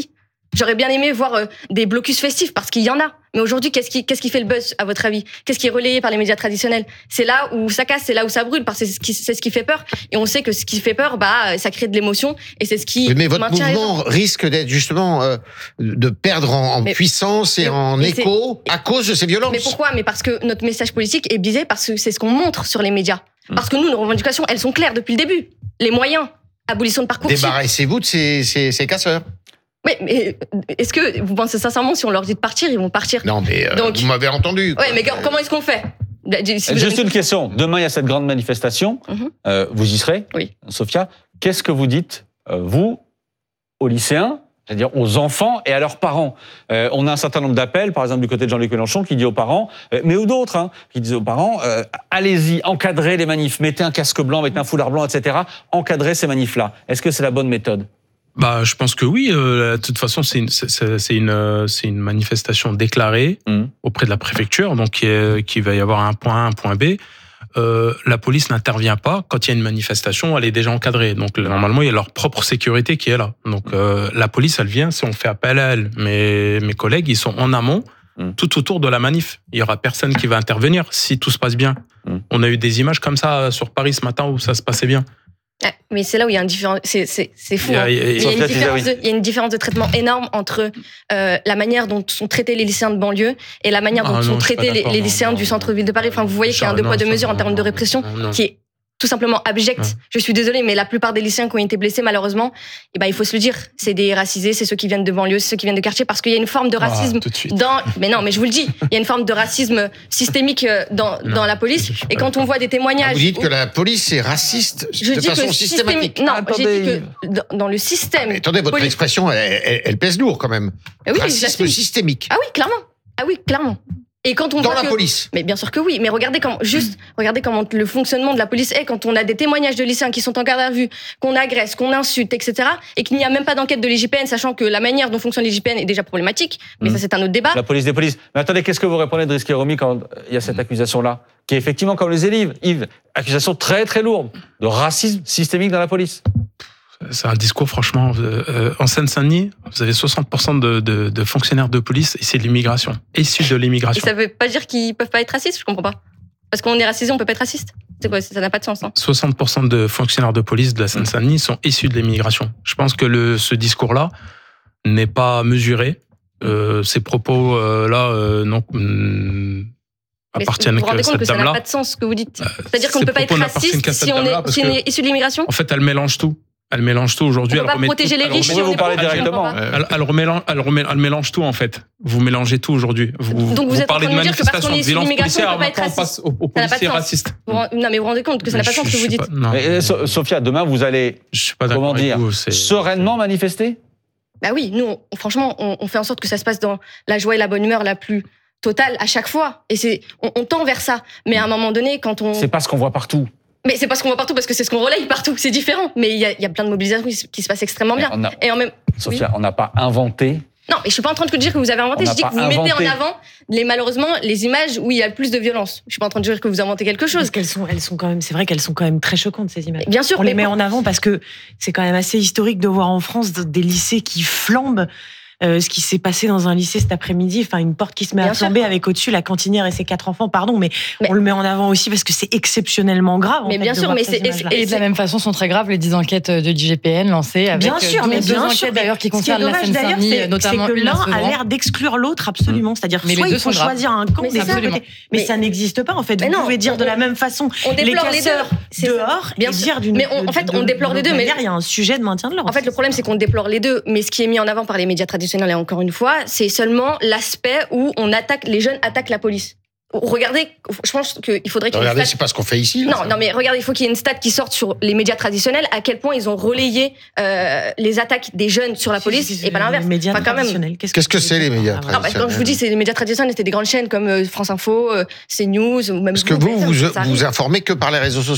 [SPEAKER 26] J'aurais bien aimé voir euh, des blocus festifs, parce qu'il y en a. Mais aujourd'hui, qu'est-ce qui, qu'est-ce qui fait le buzz, à votre avis? Qu'est-ce qui est relayé par les médias traditionnels? C'est là où ça casse, c'est là où ça brûle, parce que c'est ce qui, c'est ce qui fait peur. Et on sait que ce qui fait peur, bah, ça crée de l'émotion, et c'est ce qui
[SPEAKER 22] Oui, mais votre
[SPEAKER 26] maintient les
[SPEAKER 22] mouvement
[SPEAKER 26] gens.
[SPEAKER 22] risque d'être justement euh, de perdre en, en
[SPEAKER 26] Mais-
[SPEAKER 22] puissance et
[SPEAKER 26] mais-
[SPEAKER 22] en
[SPEAKER 26] mais
[SPEAKER 22] écho à cause de ces violences.
[SPEAKER 26] Mais pourquoi? Mais parce que notre message politique est biaisé, parce que c'est ce qu'on montre sur les médias. Parce que nous, nos revendications, elles sont claires depuis le début. Les moyens, abolition de parcours.
[SPEAKER 22] Débarrassez-vous de ces, ces, ces casseurs.
[SPEAKER 26] Oui, mais est-ce que vous pensez sincèrement, si on leur dit de partir, ils vont partir?
[SPEAKER 22] Non, mais euh,
[SPEAKER 26] Donc-
[SPEAKER 22] vous m'avez entendu.
[SPEAKER 26] Ouais, mais comment est-ce qu'on fait? Si vous
[SPEAKER 16] Juste
[SPEAKER 26] avez-
[SPEAKER 16] une question. Demain, il y a cette grande manifestation.
[SPEAKER 26] Mhm.
[SPEAKER 16] Euh, vous y serez,
[SPEAKER 26] Oui.
[SPEAKER 16] Sophia. Qu'est-ce que vous dites, euh, vous, aux lycéens, c'est-à-dire aux enfants et à leurs parents? euh, On a un certain nombre d'appels, par exemple du côté de Jean-Luc Mélenchon, qui dit aux parents, euh, mais ou d'autres, hein, qui disent aux parents, euh, allez-y, encadrez les manifs, mettez un casque blanc, mettez un foulard blanc, et cetera. Encadrez ces manifs-là. Est-ce que c'est la bonne méthode?
[SPEAKER 7] Bah, je pense que oui. Euh, de toute façon, c'est une, c'est, c'est une, euh, c'est une manifestation déclarée
[SPEAKER 16] mmh.
[SPEAKER 7] auprès de la préfecture, donc qui, est, qui va y avoir un point A, un point B. Euh, la police n'intervient pas quand il y a une manifestation, elle est déjà encadrée. Donc normalement, il y a leur propre sécurité qui est là. Donc euh, la police, elle vient si on fait appel à elle. Mais mes collègues, ils sont en amont, mmh. tout autour de la manif. Il y aura personne qui va intervenir si tout se passe bien. Mmh. On a eu des images comme ça sur Paris ce matin où ça se passait bien.
[SPEAKER 26] Ah, mais c'est là où il y a un différent, c'est c'est c'est fou.
[SPEAKER 7] Il y a-
[SPEAKER 26] hein.
[SPEAKER 7] il y a-
[SPEAKER 26] Il y a une
[SPEAKER 7] Sophia
[SPEAKER 26] différence
[SPEAKER 7] disait
[SPEAKER 26] de, il y a une différence de traitement énorme entre euh, la manière dont sont traités les lycéens de banlieue et la manière dont
[SPEAKER 7] Ah
[SPEAKER 26] sont
[SPEAKER 7] non, je suis pas
[SPEAKER 26] traités les,
[SPEAKER 7] d'accord,
[SPEAKER 26] les
[SPEAKER 7] non,
[SPEAKER 26] lycéens
[SPEAKER 7] non,
[SPEAKER 26] du centre-ville de Paris. Enfin, vous voyez qu'il y a un
[SPEAKER 7] Ça,
[SPEAKER 26] deux poids
[SPEAKER 7] non,
[SPEAKER 26] deux
[SPEAKER 7] ça,
[SPEAKER 26] mesures en
[SPEAKER 7] non,
[SPEAKER 26] termes de
[SPEAKER 7] non,
[SPEAKER 26] répression
[SPEAKER 7] non, non.
[SPEAKER 26] qui est tout simplement abject. Je suis désolée, mais la plupart des lycéens qui ont été blessés, malheureusement, eh ben, il faut se le dire, c'est des racisés, c'est ceux qui viennent de banlieue, c'est ceux qui viennent de quartier, parce qu'il y a une forme de
[SPEAKER 7] Ah,
[SPEAKER 26] racisme
[SPEAKER 7] tout de suite.
[SPEAKER 26] dans. Mais non, mais je vous le dis, il y a une forme de racisme systémique euh, dans, dans la police. Et quand on voit des témoignages.
[SPEAKER 22] Vous dites
[SPEAKER 26] où-
[SPEAKER 22] que la police est raciste
[SPEAKER 26] je
[SPEAKER 22] de
[SPEAKER 26] dis
[SPEAKER 22] façon
[SPEAKER 26] que
[SPEAKER 22] systématique.
[SPEAKER 26] systémi- Non, j'ai dit que dans- dans le système.
[SPEAKER 22] Attendez, votre
[SPEAKER 26] poli-
[SPEAKER 22] expression, elle, elle- elle pèse lourd quand même.
[SPEAKER 26] Ah oui,
[SPEAKER 22] Racisme
[SPEAKER 26] j'assume.
[SPEAKER 22] systémique.
[SPEAKER 26] Ah oui, clairement. Ah oui, clairement. Et quand on
[SPEAKER 22] Dans
[SPEAKER 26] voit
[SPEAKER 22] la
[SPEAKER 26] que-
[SPEAKER 22] police.
[SPEAKER 26] Mais bien sûr que oui. Mais regardez comment, juste, regardez comment le fonctionnement de la police est quand on a des témoignages de lycéens qui sont en garde à vue, qu'on agresse, qu'on insulte, et cetera, et qu'il n'y a même pas d'enquête de l'I G P N, sachant que la manière dont fonctionne l'I G P N est déjà problématique. Mais
[SPEAKER 16] Mmh.
[SPEAKER 26] ça, c'est un autre débat.
[SPEAKER 16] La police des polices. Mais attendez, qu'est-ce que vous répondez de Driss Khairoumi quand il y a cette accusation-là, qui est effectivement, comme le disait Yves, Yves, accusation très très lourde de racisme systémique dans la police?
[SPEAKER 7] C'est un discours, franchement. euh, euh, en Seine-Saint-Denis, vous avez soixante pour cent de, de, de fonctionnaires de police et c'est de l'immigration, issus de
[SPEAKER 26] Et
[SPEAKER 7] l'immigration.
[SPEAKER 26] ça veut pas dire qu'ils peuvent pas être racistes, je comprends pas. Parce qu'on est racisé, on peut pas être raciste. C'est quoi? Ça n'a pas de sens, hein.
[SPEAKER 7] soixante pour cent de fonctionnaires de police de la Seine-Saint-Denis sont issus de l'immigration. Je pense que le, ce discours-là n'est pas mesuré. Euh, ces propos-là euh, non, hum,
[SPEAKER 26] Mais
[SPEAKER 7] appartiennent
[SPEAKER 26] vous vous rendez
[SPEAKER 7] que
[SPEAKER 26] compte que
[SPEAKER 7] cette
[SPEAKER 26] ça n'a
[SPEAKER 7] dame-là.
[SPEAKER 26] pas de sens ce que vous dites. C'est-à-dire qu'on
[SPEAKER 7] ces
[SPEAKER 26] ne peut pas être
[SPEAKER 7] propos n'appartiennent qu'à
[SPEAKER 26] raciste
[SPEAKER 7] cette
[SPEAKER 26] si on
[SPEAKER 7] dame-là
[SPEAKER 26] est,
[SPEAKER 7] parce
[SPEAKER 26] si on
[SPEAKER 7] que-
[SPEAKER 26] est issu de l'immigration?
[SPEAKER 7] En fait, elle mélange tout. Elle mélange tout aujourd'hui.
[SPEAKER 26] On
[SPEAKER 7] elle
[SPEAKER 26] peut pas
[SPEAKER 7] remet
[SPEAKER 26] protéger
[SPEAKER 7] tout-
[SPEAKER 26] les
[SPEAKER 7] elle
[SPEAKER 26] riches
[SPEAKER 7] remet-
[SPEAKER 26] si on est
[SPEAKER 16] parler
[SPEAKER 26] pauvre, je
[SPEAKER 16] directement.
[SPEAKER 26] comprends pas.
[SPEAKER 7] Elle, elle remélange, elle, remet- elle mélange tout en fait. Vous mélangez tout aujourd'hui. Vous,
[SPEAKER 26] Donc vous êtes en
[SPEAKER 7] parlez
[SPEAKER 26] train de me dire que parce qu'on
[SPEAKER 7] manifestation,
[SPEAKER 26] est
[SPEAKER 7] de
[SPEAKER 26] issu de
[SPEAKER 7] violence
[SPEAKER 26] l'immigration,
[SPEAKER 7] policière,
[SPEAKER 26] on peut pas être
[SPEAKER 7] maintenant on
[SPEAKER 26] raciste.
[SPEAKER 7] passe aux, aux
[SPEAKER 26] Ça n'a pas de
[SPEAKER 7] policiers
[SPEAKER 26] sens.
[SPEAKER 7] racistes.
[SPEAKER 26] Vous rend- Non, mais vous vous rendez compte que ça n'a
[SPEAKER 7] Mais
[SPEAKER 26] pas de sens
[SPEAKER 7] je-
[SPEAKER 26] ce que
[SPEAKER 7] je
[SPEAKER 26] vous
[SPEAKER 7] suis
[SPEAKER 26] dites.
[SPEAKER 7] pas- non.
[SPEAKER 16] Mais, euh, So- Sophia, demain, vous allez,
[SPEAKER 7] Je suis pas d'accord
[SPEAKER 16] comment
[SPEAKER 7] avec
[SPEAKER 16] dire,
[SPEAKER 7] vous, c'est-
[SPEAKER 16] sereinement manifester?
[SPEAKER 26] Bah oui, nous, on- franchement, on, on fait en sorte que ça se passe dans la joie et la bonne humeur la plus totale à chaque fois. Et c'est, on, on tend vers ça. Mais à un moment donné, quand on...
[SPEAKER 16] C'est pas ce qu'on voit partout.
[SPEAKER 26] Mais c'est pas ce qu'on voit partout parce que c'est ce qu'on relaye partout. C'est différent. Mais il y a, il y a plein de mobilisations qui, se- qui se passent extrêmement bien.
[SPEAKER 16] on a-
[SPEAKER 26] Et en même...
[SPEAKER 16] Sophia, on n'a pas inventé.
[SPEAKER 26] Non, mais je suis pas en train de dire que vous avez inventé.
[SPEAKER 16] On
[SPEAKER 26] Je
[SPEAKER 16] n'a
[SPEAKER 26] dis que
[SPEAKER 16] pas
[SPEAKER 26] vous mettez
[SPEAKER 16] inventé.
[SPEAKER 26] en avant, les, malheureusement, les images où il y a le plus de violence. Je suis pas en train de dire que vous inventez quelque chose.
[SPEAKER 2] Parce qu'elles sont, elles sont quand même, c'est vrai qu'elles sont quand même très choquantes ces images.
[SPEAKER 26] Bien sûr,
[SPEAKER 2] on les
[SPEAKER 26] mais
[SPEAKER 2] met
[SPEAKER 26] pour-
[SPEAKER 2] en avant parce que c'est quand même assez historique de voir en France des lycées qui flambent. Euh, ce qui s'est passé dans un lycée cet après-midi, enfin une porte qui se met
[SPEAKER 26] Bien
[SPEAKER 2] à
[SPEAKER 26] sûr.
[SPEAKER 2] flamber avec au-dessus la cantinière et ses quatre enfants, pardon, mais, on le met en avant aussi parce que c'est exceptionnellement grave. en
[SPEAKER 26] Mais
[SPEAKER 2] fait,
[SPEAKER 26] bien
[SPEAKER 2] de
[SPEAKER 26] sûr,
[SPEAKER 2] voir
[SPEAKER 26] mais
[SPEAKER 2] ces
[SPEAKER 26] c'est-
[SPEAKER 2] images-là.
[SPEAKER 8] Et de la même façon sont très graves les dix enquêtes de l'I G P N lancées avec
[SPEAKER 2] Bien sûr,
[SPEAKER 8] deux,
[SPEAKER 2] mais
[SPEAKER 8] deux
[SPEAKER 2] bien
[SPEAKER 8] enquêtes
[SPEAKER 2] sûr.
[SPEAKER 8] d'ailleurs qui
[SPEAKER 2] Ce qui est
[SPEAKER 8] concernent la
[SPEAKER 2] dommage d'ailleurs,
[SPEAKER 8] Seine-Saint-Denis,
[SPEAKER 2] c'est
[SPEAKER 8] notamment
[SPEAKER 2] c'est que
[SPEAKER 8] une à
[SPEAKER 2] l'un a
[SPEAKER 8] Sevran.
[SPEAKER 2] l'air d'exclure l'autre absolument. C'est-à-dire
[SPEAKER 8] Mais les
[SPEAKER 2] soit
[SPEAKER 8] deux
[SPEAKER 2] il faut
[SPEAKER 8] sont graves.
[SPEAKER 2] choisir un camp,
[SPEAKER 26] Mais
[SPEAKER 2] des
[SPEAKER 26] c'est ça.
[SPEAKER 2] deux côtés. mais
[SPEAKER 26] Mais-
[SPEAKER 2] ça n'existe pas en fait.
[SPEAKER 26] Mais
[SPEAKER 2] Vous
[SPEAKER 26] non,
[SPEAKER 2] pouvez dire
[SPEAKER 26] on-
[SPEAKER 2] de la même façon
[SPEAKER 26] on
[SPEAKER 2] les
[SPEAKER 26] déplore les
[SPEAKER 2] casseurs
[SPEAKER 26] deux. C'est ça.
[SPEAKER 2] dehors
[SPEAKER 26] Bien
[SPEAKER 2] et
[SPEAKER 26] sûr.
[SPEAKER 2] dire d'une.
[SPEAKER 26] Mais on- en fait,
[SPEAKER 2] de-
[SPEAKER 26] on déplore les deux, mais-
[SPEAKER 2] Derrière, il y a un sujet de maintien de l'ordre.
[SPEAKER 26] En fait, le problème, c'est qu'on déplore les deux. Mais ce qui est mis en avant par les médias traditionnels, et encore une fois, c'est seulement l'aspect où on attaque, les jeunes attaquent la police. Regardez, je pense qu'il faudrait qu'il y ait une
[SPEAKER 22] Regardez,
[SPEAKER 26] stat-
[SPEAKER 22] c'est pas ce qu'on fait ici. là,
[SPEAKER 26] Non,
[SPEAKER 22] ça.
[SPEAKER 26] non, mais regardez, il faut qu'il y ait une stat qui sorte sur les médias traditionnels, à quel point ils ont relayé euh, les attaques des jeunes sur la police, et pas l'inverse.
[SPEAKER 2] Les médias
[SPEAKER 26] Enfin, quand même.
[SPEAKER 2] traditionnels.
[SPEAKER 22] Qu'est-ce que c'est les médias
[SPEAKER 26] Non, bah,
[SPEAKER 22] traditionnels
[SPEAKER 26] quand je vous dis, c'est les médias traditionnels, c'était des grandes chaînes comme euh, France Info, euh, CNews, ou même
[SPEAKER 22] Parce que vous, vous,
[SPEAKER 26] ça
[SPEAKER 22] vous
[SPEAKER 26] arrive.
[SPEAKER 22] informez que par les réseaux sociaux.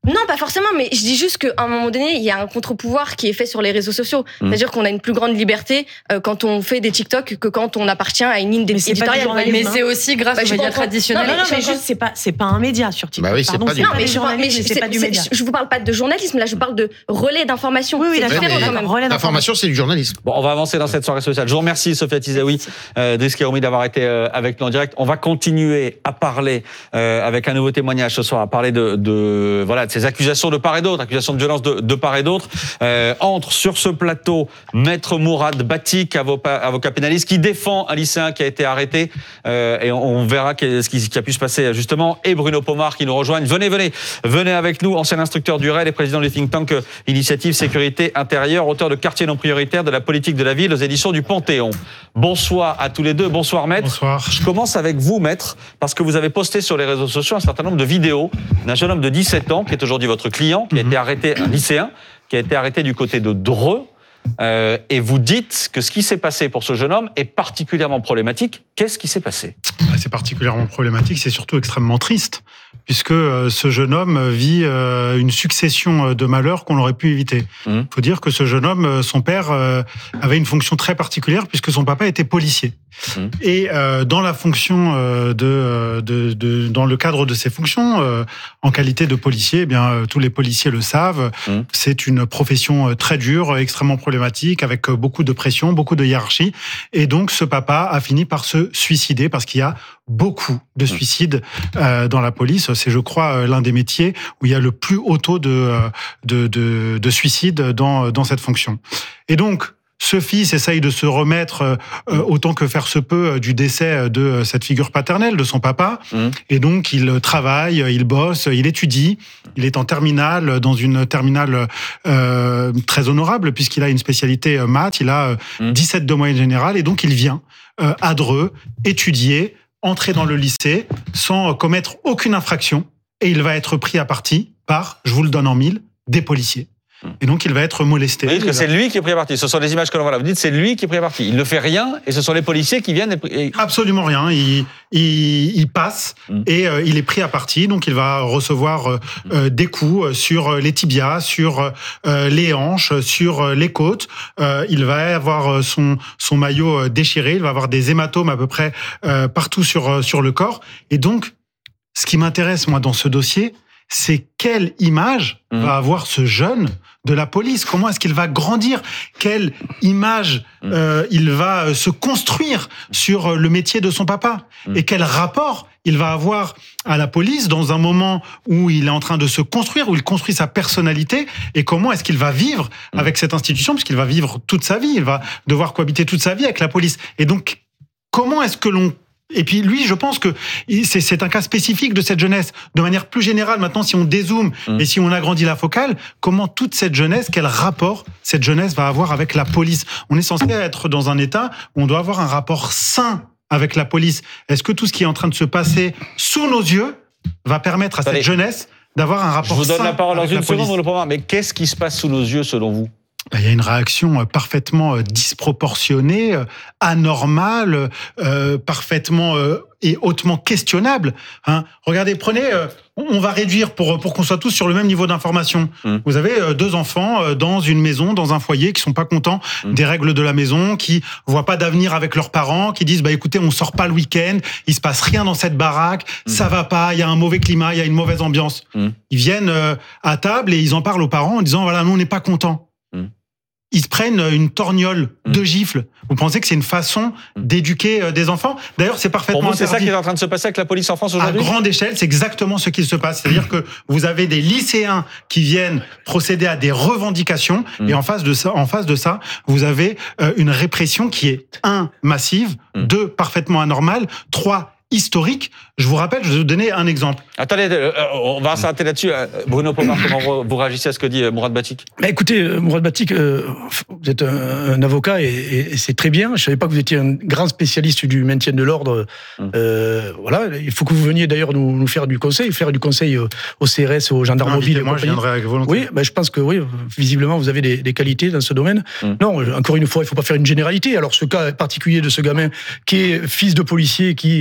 [SPEAKER 26] Non, pas forcément, mais je dis juste qu'à un moment donné, il y a un contre-pouvoir qui est fait sur les réseaux sociaux. Mmh. C'est-à-dire qu'on a une plus grande liberté euh, quand on fait des TikTok que quand on appartient à une ligne éditoriale.
[SPEAKER 8] Mais c'est aussi grâce
[SPEAKER 26] bah,
[SPEAKER 8] aux médias traditionnels.
[SPEAKER 2] Non, non, mais juste, c'est pas, c'est pas un média sur TikTok.
[SPEAKER 22] Bah oui, c'est
[SPEAKER 2] Pardon,
[SPEAKER 22] pas
[SPEAKER 2] c'est
[SPEAKER 22] du
[SPEAKER 2] pas
[SPEAKER 26] mais
[SPEAKER 2] du journalisme,
[SPEAKER 26] mais
[SPEAKER 2] c'est pas du média.
[SPEAKER 26] Je vous parle pas de journalisme, là, je vous parle de relais d'information.
[SPEAKER 2] Oui, oui,
[SPEAKER 26] c'est
[SPEAKER 2] d'accord.
[SPEAKER 26] différent quand même.
[SPEAKER 2] Relais
[SPEAKER 22] L'information, c'est du journalisme.
[SPEAKER 16] Bon, on va avancer dans cette soirée sociale. Je vous remercie, Sophia Tizaoui, euh, Driss Khairoumi, d'avoir été euh, avec nous en direct. On va continuer à parler euh, avec un nouveau témoignage ce soir, à parler de, de voilà de ces accusations de part et d'autre, accusations de violence de, de part et d'autre. Euh, entre sur ce plateau Maître Mourad Batik, avocat, avocat pénaliste, qui défend un lycéen qui a été arrêté. Euh, et on, on verra ce qui, qui a pu se passer justement. Et Bruno Pomar qui nous rejoignent. Venez, venez, venez avec nous, ancien instructeur du R E L et président du think tank Initiative Sécurité Intérieure, auteur de Quartier non prioritaire de la politique de la ville aux éditions du Panthéon. Bonsoir à tous les deux. Bonsoir, Maître.
[SPEAKER 1] Bonsoir.
[SPEAKER 16] Je commence avec vous, Maître, parce que vous avez posté sur les réseaux sociaux un certain nombre de vidéos d'un jeune homme de dix-sept ans qui est aujourd'hui votre client, qui a été arrêté, un lycéen, qui a été arrêté du côté de Dreux. Euh, et vous dites que ce qui s'est passé pour ce jeune homme est particulièrement problématique. Qu'est-ce qui s'est passé ?
[SPEAKER 1] C'est particulièrement problématique, c'est surtout extrêmement triste, puisque euh, ce jeune homme vit euh, une succession de malheurs qu'on aurait pu éviter. Il mmh. faut dire que ce jeune homme, son père, euh, avait une fonction très particulière, puisque son papa était policier. Mmh. Et euh, dans la fonction euh, de, de, de, dans le cadre de ses fonctions, euh, en qualité de policier, eh bien euh, tous les policiers le savent. Mmh. C'est une profession très dure, extrêmement problématique, avec beaucoup de pression, beaucoup de hiérarchie. Et donc ce papa a fini par se suicider parce qu'il y a beaucoup de suicides euh, dans la police. C'est, je crois, l'un des métiers où il y a le plus haut taux de de, de, de suicide dans dans cette fonction. Et donc ce fils essaye de se remettre euh, autant que faire se peut du décès de cette figure paternelle, de son papa. Mmh. Et donc, il travaille, il bosse, il étudie. Il est en terminale, dans une terminale euh, très honorable, puisqu'il a une spécialité maths. Il a mmh. dix-sept de moyenne générale. Et donc, il vient euh, à Dreux étudier, entrer dans le lycée, sans commettre aucune infraction. Et il va être pris à partie par, je vous le donne en mille, des policiers. Et donc, il va être molesté.
[SPEAKER 16] Vous dites que c'est lui qui est pris à partie. Ce sont les images que l'on voit là. Vous dites que c'est lui qui est pris à partie. Il ne fait rien et ce sont les policiers qui viennent... Et...
[SPEAKER 1] Absolument rien. Il, il, il passe mmh. et euh, il est pris à partie. Donc, il va recevoir euh, mmh. des coups sur les tibias, sur euh, les hanches, sur les côtes. Euh, il va avoir son, son maillot déchiré. Il va avoir des hématomes à peu près euh, partout sur, sur le corps. Et donc, ce qui m'intéresse, moi, dans ce dossier, c'est quelle image mmh. va avoir ce jeune de la police. Comment est-ce qu'il va grandir ? Quelle image euh, il va se construire sur le métier de son papa ? mmh. Et quel rapport il va avoir à la police dans un moment où il est en train de se construire, où il construit sa personnalité, et comment est-ce qu'il va vivre mmh. avec cette institution, puisqu'il va vivre toute sa vie, il va devoir cohabiter toute sa vie avec la police. Et donc, comment est-ce que l'on Et puis lui, je pense que c'est, c'est un cas spécifique de cette jeunesse. De manière plus générale, maintenant, si on dézoome mmh. et si on agrandit la focale, comment toute cette jeunesse, quel rapport cette jeunesse va avoir avec la police ? On est censé être dans un état où on doit avoir un rapport sain avec la police. Est-ce que tout ce qui est en train de se passer sous nos yeux va permettre à
[SPEAKER 16] Allez.
[SPEAKER 1] cette jeunesse d'avoir un rapport sain ?
[SPEAKER 16] Je vous donne la parole dans une seconde,
[SPEAKER 1] police.
[SPEAKER 16] le programme. Mais qu'est-ce qui se passe sous nos yeux, selon vous ?
[SPEAKER 1] Il y a une réaction parfaitement disproportionnée, anormale, euh, parfaitement euh, et hautement questionnable. Hein. Regardez, prenez, euh, on va réduire pour pour qu'on soit tous sur le même niveau d'information. Mmh. Vous avez euh, deux enfants euh, dans une maison, dans un foyer, qui sont pas contents mmh. des règles de la maison, qui voient pas d'avenir avec leurs parents, qui disent bah écoutez, on sort pas le week-end, il se passe rien dans cette baraque, mmh. ça va pas, il y a un mauvais climat, il y a une mauvaise ambiance. Mmh. Ils viennent euh, à table et ils en parlent aux parents en disant voilà, nous on n'est pas contents. Ils se prennent une torgnole mmh. de gifles. Vous pensez que c'est une façon d'éduquer des enfants ? D'ailleurs, c'est parfaitement
[SPEAKER 16] Pour vous, c'est
[SPEAKER 1] interdit.
[SPEAKER 16] ça qui est en train de se passer avec la police en France aujourd'hui ?
[SPEAKER 1] À grande échelle, c'est exactement ce qui se passe. C'est-à-dire que vous avez des lycéens qui viennent procéder à des revendications, mmh. et en face de ça, en face de ça, vous avez une répression qui est un massive, mmh. deux parfaitement anormale, trois historique. Je vous rappelle, je vais vous donner un exemple.
[SPEAKER 16] Attendez, euh, on va s'arrêter là-dessus. Bruno Pomar, comment vous réagissez à ce que dit Mourad Batik ?
[SPEAKER 9] Bah écoutez, Mourad Batik, euh, vous êtes un, un avocat et, et, et c'est très bien. Je ne savais pas que vous étiez un grand spécialiste du maintien de l'ordre. Hum. Euh, voilà, il faut que vous veniez d'ailleurs nous, nous faire du conseil, faire du conseil au C R S, aux gendarmes mobiles.
[SPEAKER 1] Moi, je viendrai avec volonté.
[SPEAKER 9] Oui, bah, je pense que oui, visiblement, vous avez des, des qualités dans ce domaine. Hum. Non, encore une fois, il ne faut pas faire une généralité. Alors, ce cas particulier de ce gamin qui est fils de policier, qui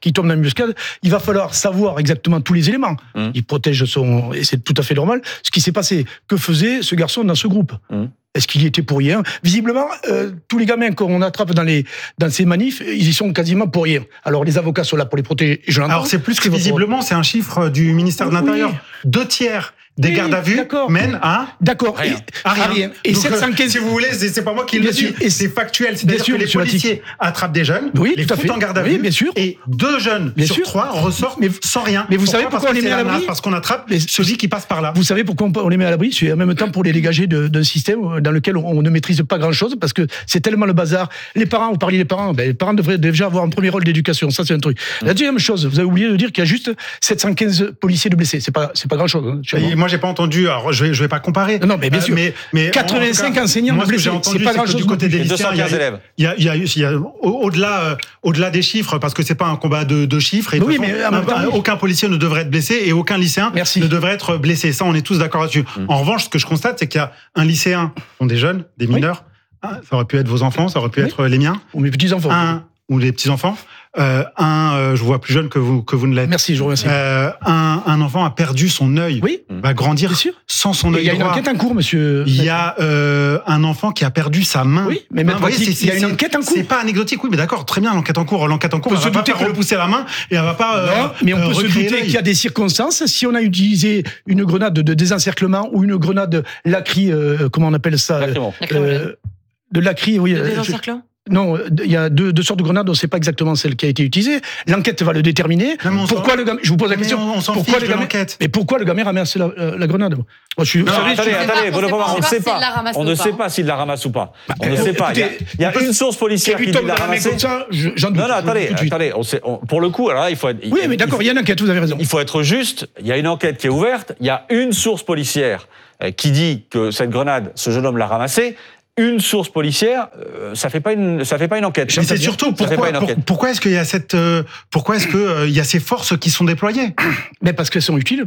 [SPEAKER 9] qui tombe dans l'embuscade, il va falloir savoir exactement tous les éléments. Mmh. Il protège son... Et c'est tout à fait normal. Ce qui s'est passé, que faisait ce garçon dans ce groupe ? Mmh. Est-ce qu'il y était pour rien ? Visiblement, euh, tous les gamins qu'on attrape dans, les, dans ces manifs, ils y sont quasiment pour rien. Alors les avocats sont là pour les protéger, je l'entends.
[SPEAKER 1] Alors c'est plus que visiblement, c'est un chiffre du ministère de l'Intérieur. Oui. Deux tiers des oui, gardes à vue mènent à...
[SPEAKER 9] D'accord.
[SPEAKER 1] Rien.
[SPEAKER 9] À rien. rien. Et
[SPEAKER 1] donc,
[SPEAKER 9] sept cent quinze...
[SPEAKER 1] si vous voulez, c'est, c'est pas moi qui le dis, c'est factuel. C'est-à-dire que les policiers attrapent des jeunes,
[SPEAKER 9] oui,
[SPEAKER 1] les foutent en garde à vue,
[SPEAKER 9] oui, bien sûr.
[SPEAKER 1] et deux jeunes bien sur sûr. trois ressortent mais, sans rien.
[SPEAKER 9] Mais vous
[SPEAKER 1] pourquoi
[SPEAKER 9] savez pourquoi
[SPEAKER 1] parce
[SPEAKER 9] on les met à l'abri ?
[SPEAKER 1] Parce qu'on attrape celui qui passe par là.
[SPEAKER 9] Vous savez pourquoi on les met à l'abri ? C'est en même temps pour les dégager de, d'un système dans lequel on ne maîtrise pas grand-chose, parce que c'est tellement le bazar. Les parents, vous parliez des parents, ben, les parents devraient déjà avoir un premier rôle d'éducation, ça c'est un truc. Mmh. La deuxième chose, vous avez oublié de dire qu'il y a juste sept cent quinze policiers de blessés. C'est pas, c'est pas grand-chose. Hein,
[SPEAKER 1] moi j'ai pas entendu, alors je vais, je vais pas comparer.
[SPEAKER 9] Non, mais bien sûr.
[SPEAKER 1] Euh, mais, mais
[SPEAKER 9] quatre-vingt-cinq enseignants
[SPEAKER 1] moi,
[SPEAKER 9] blessés,
[SPEAKER 1] j'ai entendu,
[SPEAKER 9] c'est pas grand-chose.
[SPEAKER 1] Du côté des lycéens, il y a,
[SPEAKER 16] élèves.
[SPEAKER 1] Il y a, il y a, il y a au-delà, euh, au-delà des chiffres, parce que c'est pas un combat de, de chiffres. Et
[SPEAKER 9] oui,
[SPEAKER 1] de
[SPEAKER 9] mais
[SPEAKER 1] façon, un, temps, aucun policier ne devrait être blessé et aucun lycéen
[SPEAKER 9] Merci.
[SPEAKER 1] ne devrait être blessé. Ça, on est tous d'accord là-dessus. Mmh. En revanche, ce que je constate, c'est qu'il y a un lycéen, ce sont des jeunes, des mineurs. Oui. Ça aurait pu être vos enfants, ça aurait pu oui. être les miens.
[SPEAKER 9] Ou mes petits-enfants.
[SPEAKER 1] Un, ou les petits-enfants. Euh, un, euh, je vois plus jeune que vous, que vous ne l'êtes.
[SPEAKER 9] Merci, je vous remercie.
[SPEAKER 1] Euh, un, un enfant a perdu son œil.
[SPEAKER 9] Oui.
[SPEAKER 1] Va grandir sans son œil droit.
[SPEAKER 9] Il y a une enquête en cours, monsieur.
[SPEAKER 1] Il y a euh, un enfant qui a perdu sa main.
[SPEAKER 9] Oui, mais même voyez, c'est,
[SPEAKER 1] il y a une enquête en cours. C'est pas anecdotique, oui, mais d'accord, très bien, l'enquête en cours. L'enquête en cours, on va pas faire repousser la main et elle va pas. Euh,
[SPEAKER 9] non, mais on peut
[SPEAKER 1] euh,
[SPEAKER 9] se douter qu'il y a des circonstances. Si on a utilisé une grenade de désencerclement ou une grenade lacry, euh, comment on appelle ça euh, de lacry, oui.
[SPEAKER 2] De désencerclement.
[SPEAKER 9] Non, il y a deux, deux sortes de grenades, on ne sait pas exactement celle qui a été utilisée. L'enquête va le déterminer. Pourquoi le gamin, je vous pose la question.
[SPEAKER 1] On, on s'en
[SPEAKER 9] pourquoi
[SPEAKER 1] fiche
[SPEAKER 9] le gamin,
[SPEAKER 1] de l'enquête.
[SPEAKER 9] Mais pourquoi le gamin ramasse la, la, la grenade? Moi, je suis,
[SPEAKER 16] non,
[SPEAKER 9] savez,
[SPEAKER 16] attendez,
[SPEAKER 9] je
[SPEAKER 16] attendez,
[SPEAKER 9] on,
[SPEAKER 16] on ne sait pas. On ne sait pas s'il l'a ramasse ou pas. On ne sait pas. Il y a une source policière qui dit qu'il l'a ramassé. Non, non, attendez, attendez. Pour le coup, alors là, il faut être.
[SPEAKER 9] Oui, mais d'accord, il y a une enquête, vous avez raison.
[SPEAKER 16] Il faut être juste. Il y a une enquête qui est ouverte. Il y a une source policière qui dit que cette grenade, ce jeune homme l'a ramassée. Une source policière, euh, ça fait pas une, ça fait pas une enquête.
[SPEAKER 1] Mais c'est surtout pourquoi, pour, pourquoi est-ce qu'il y a cette, euh, pourquoi est-ce que euh, il y a ces forces qui sont déployées?
[SPEAKER 9] Mais parce qu'elles sont utiles.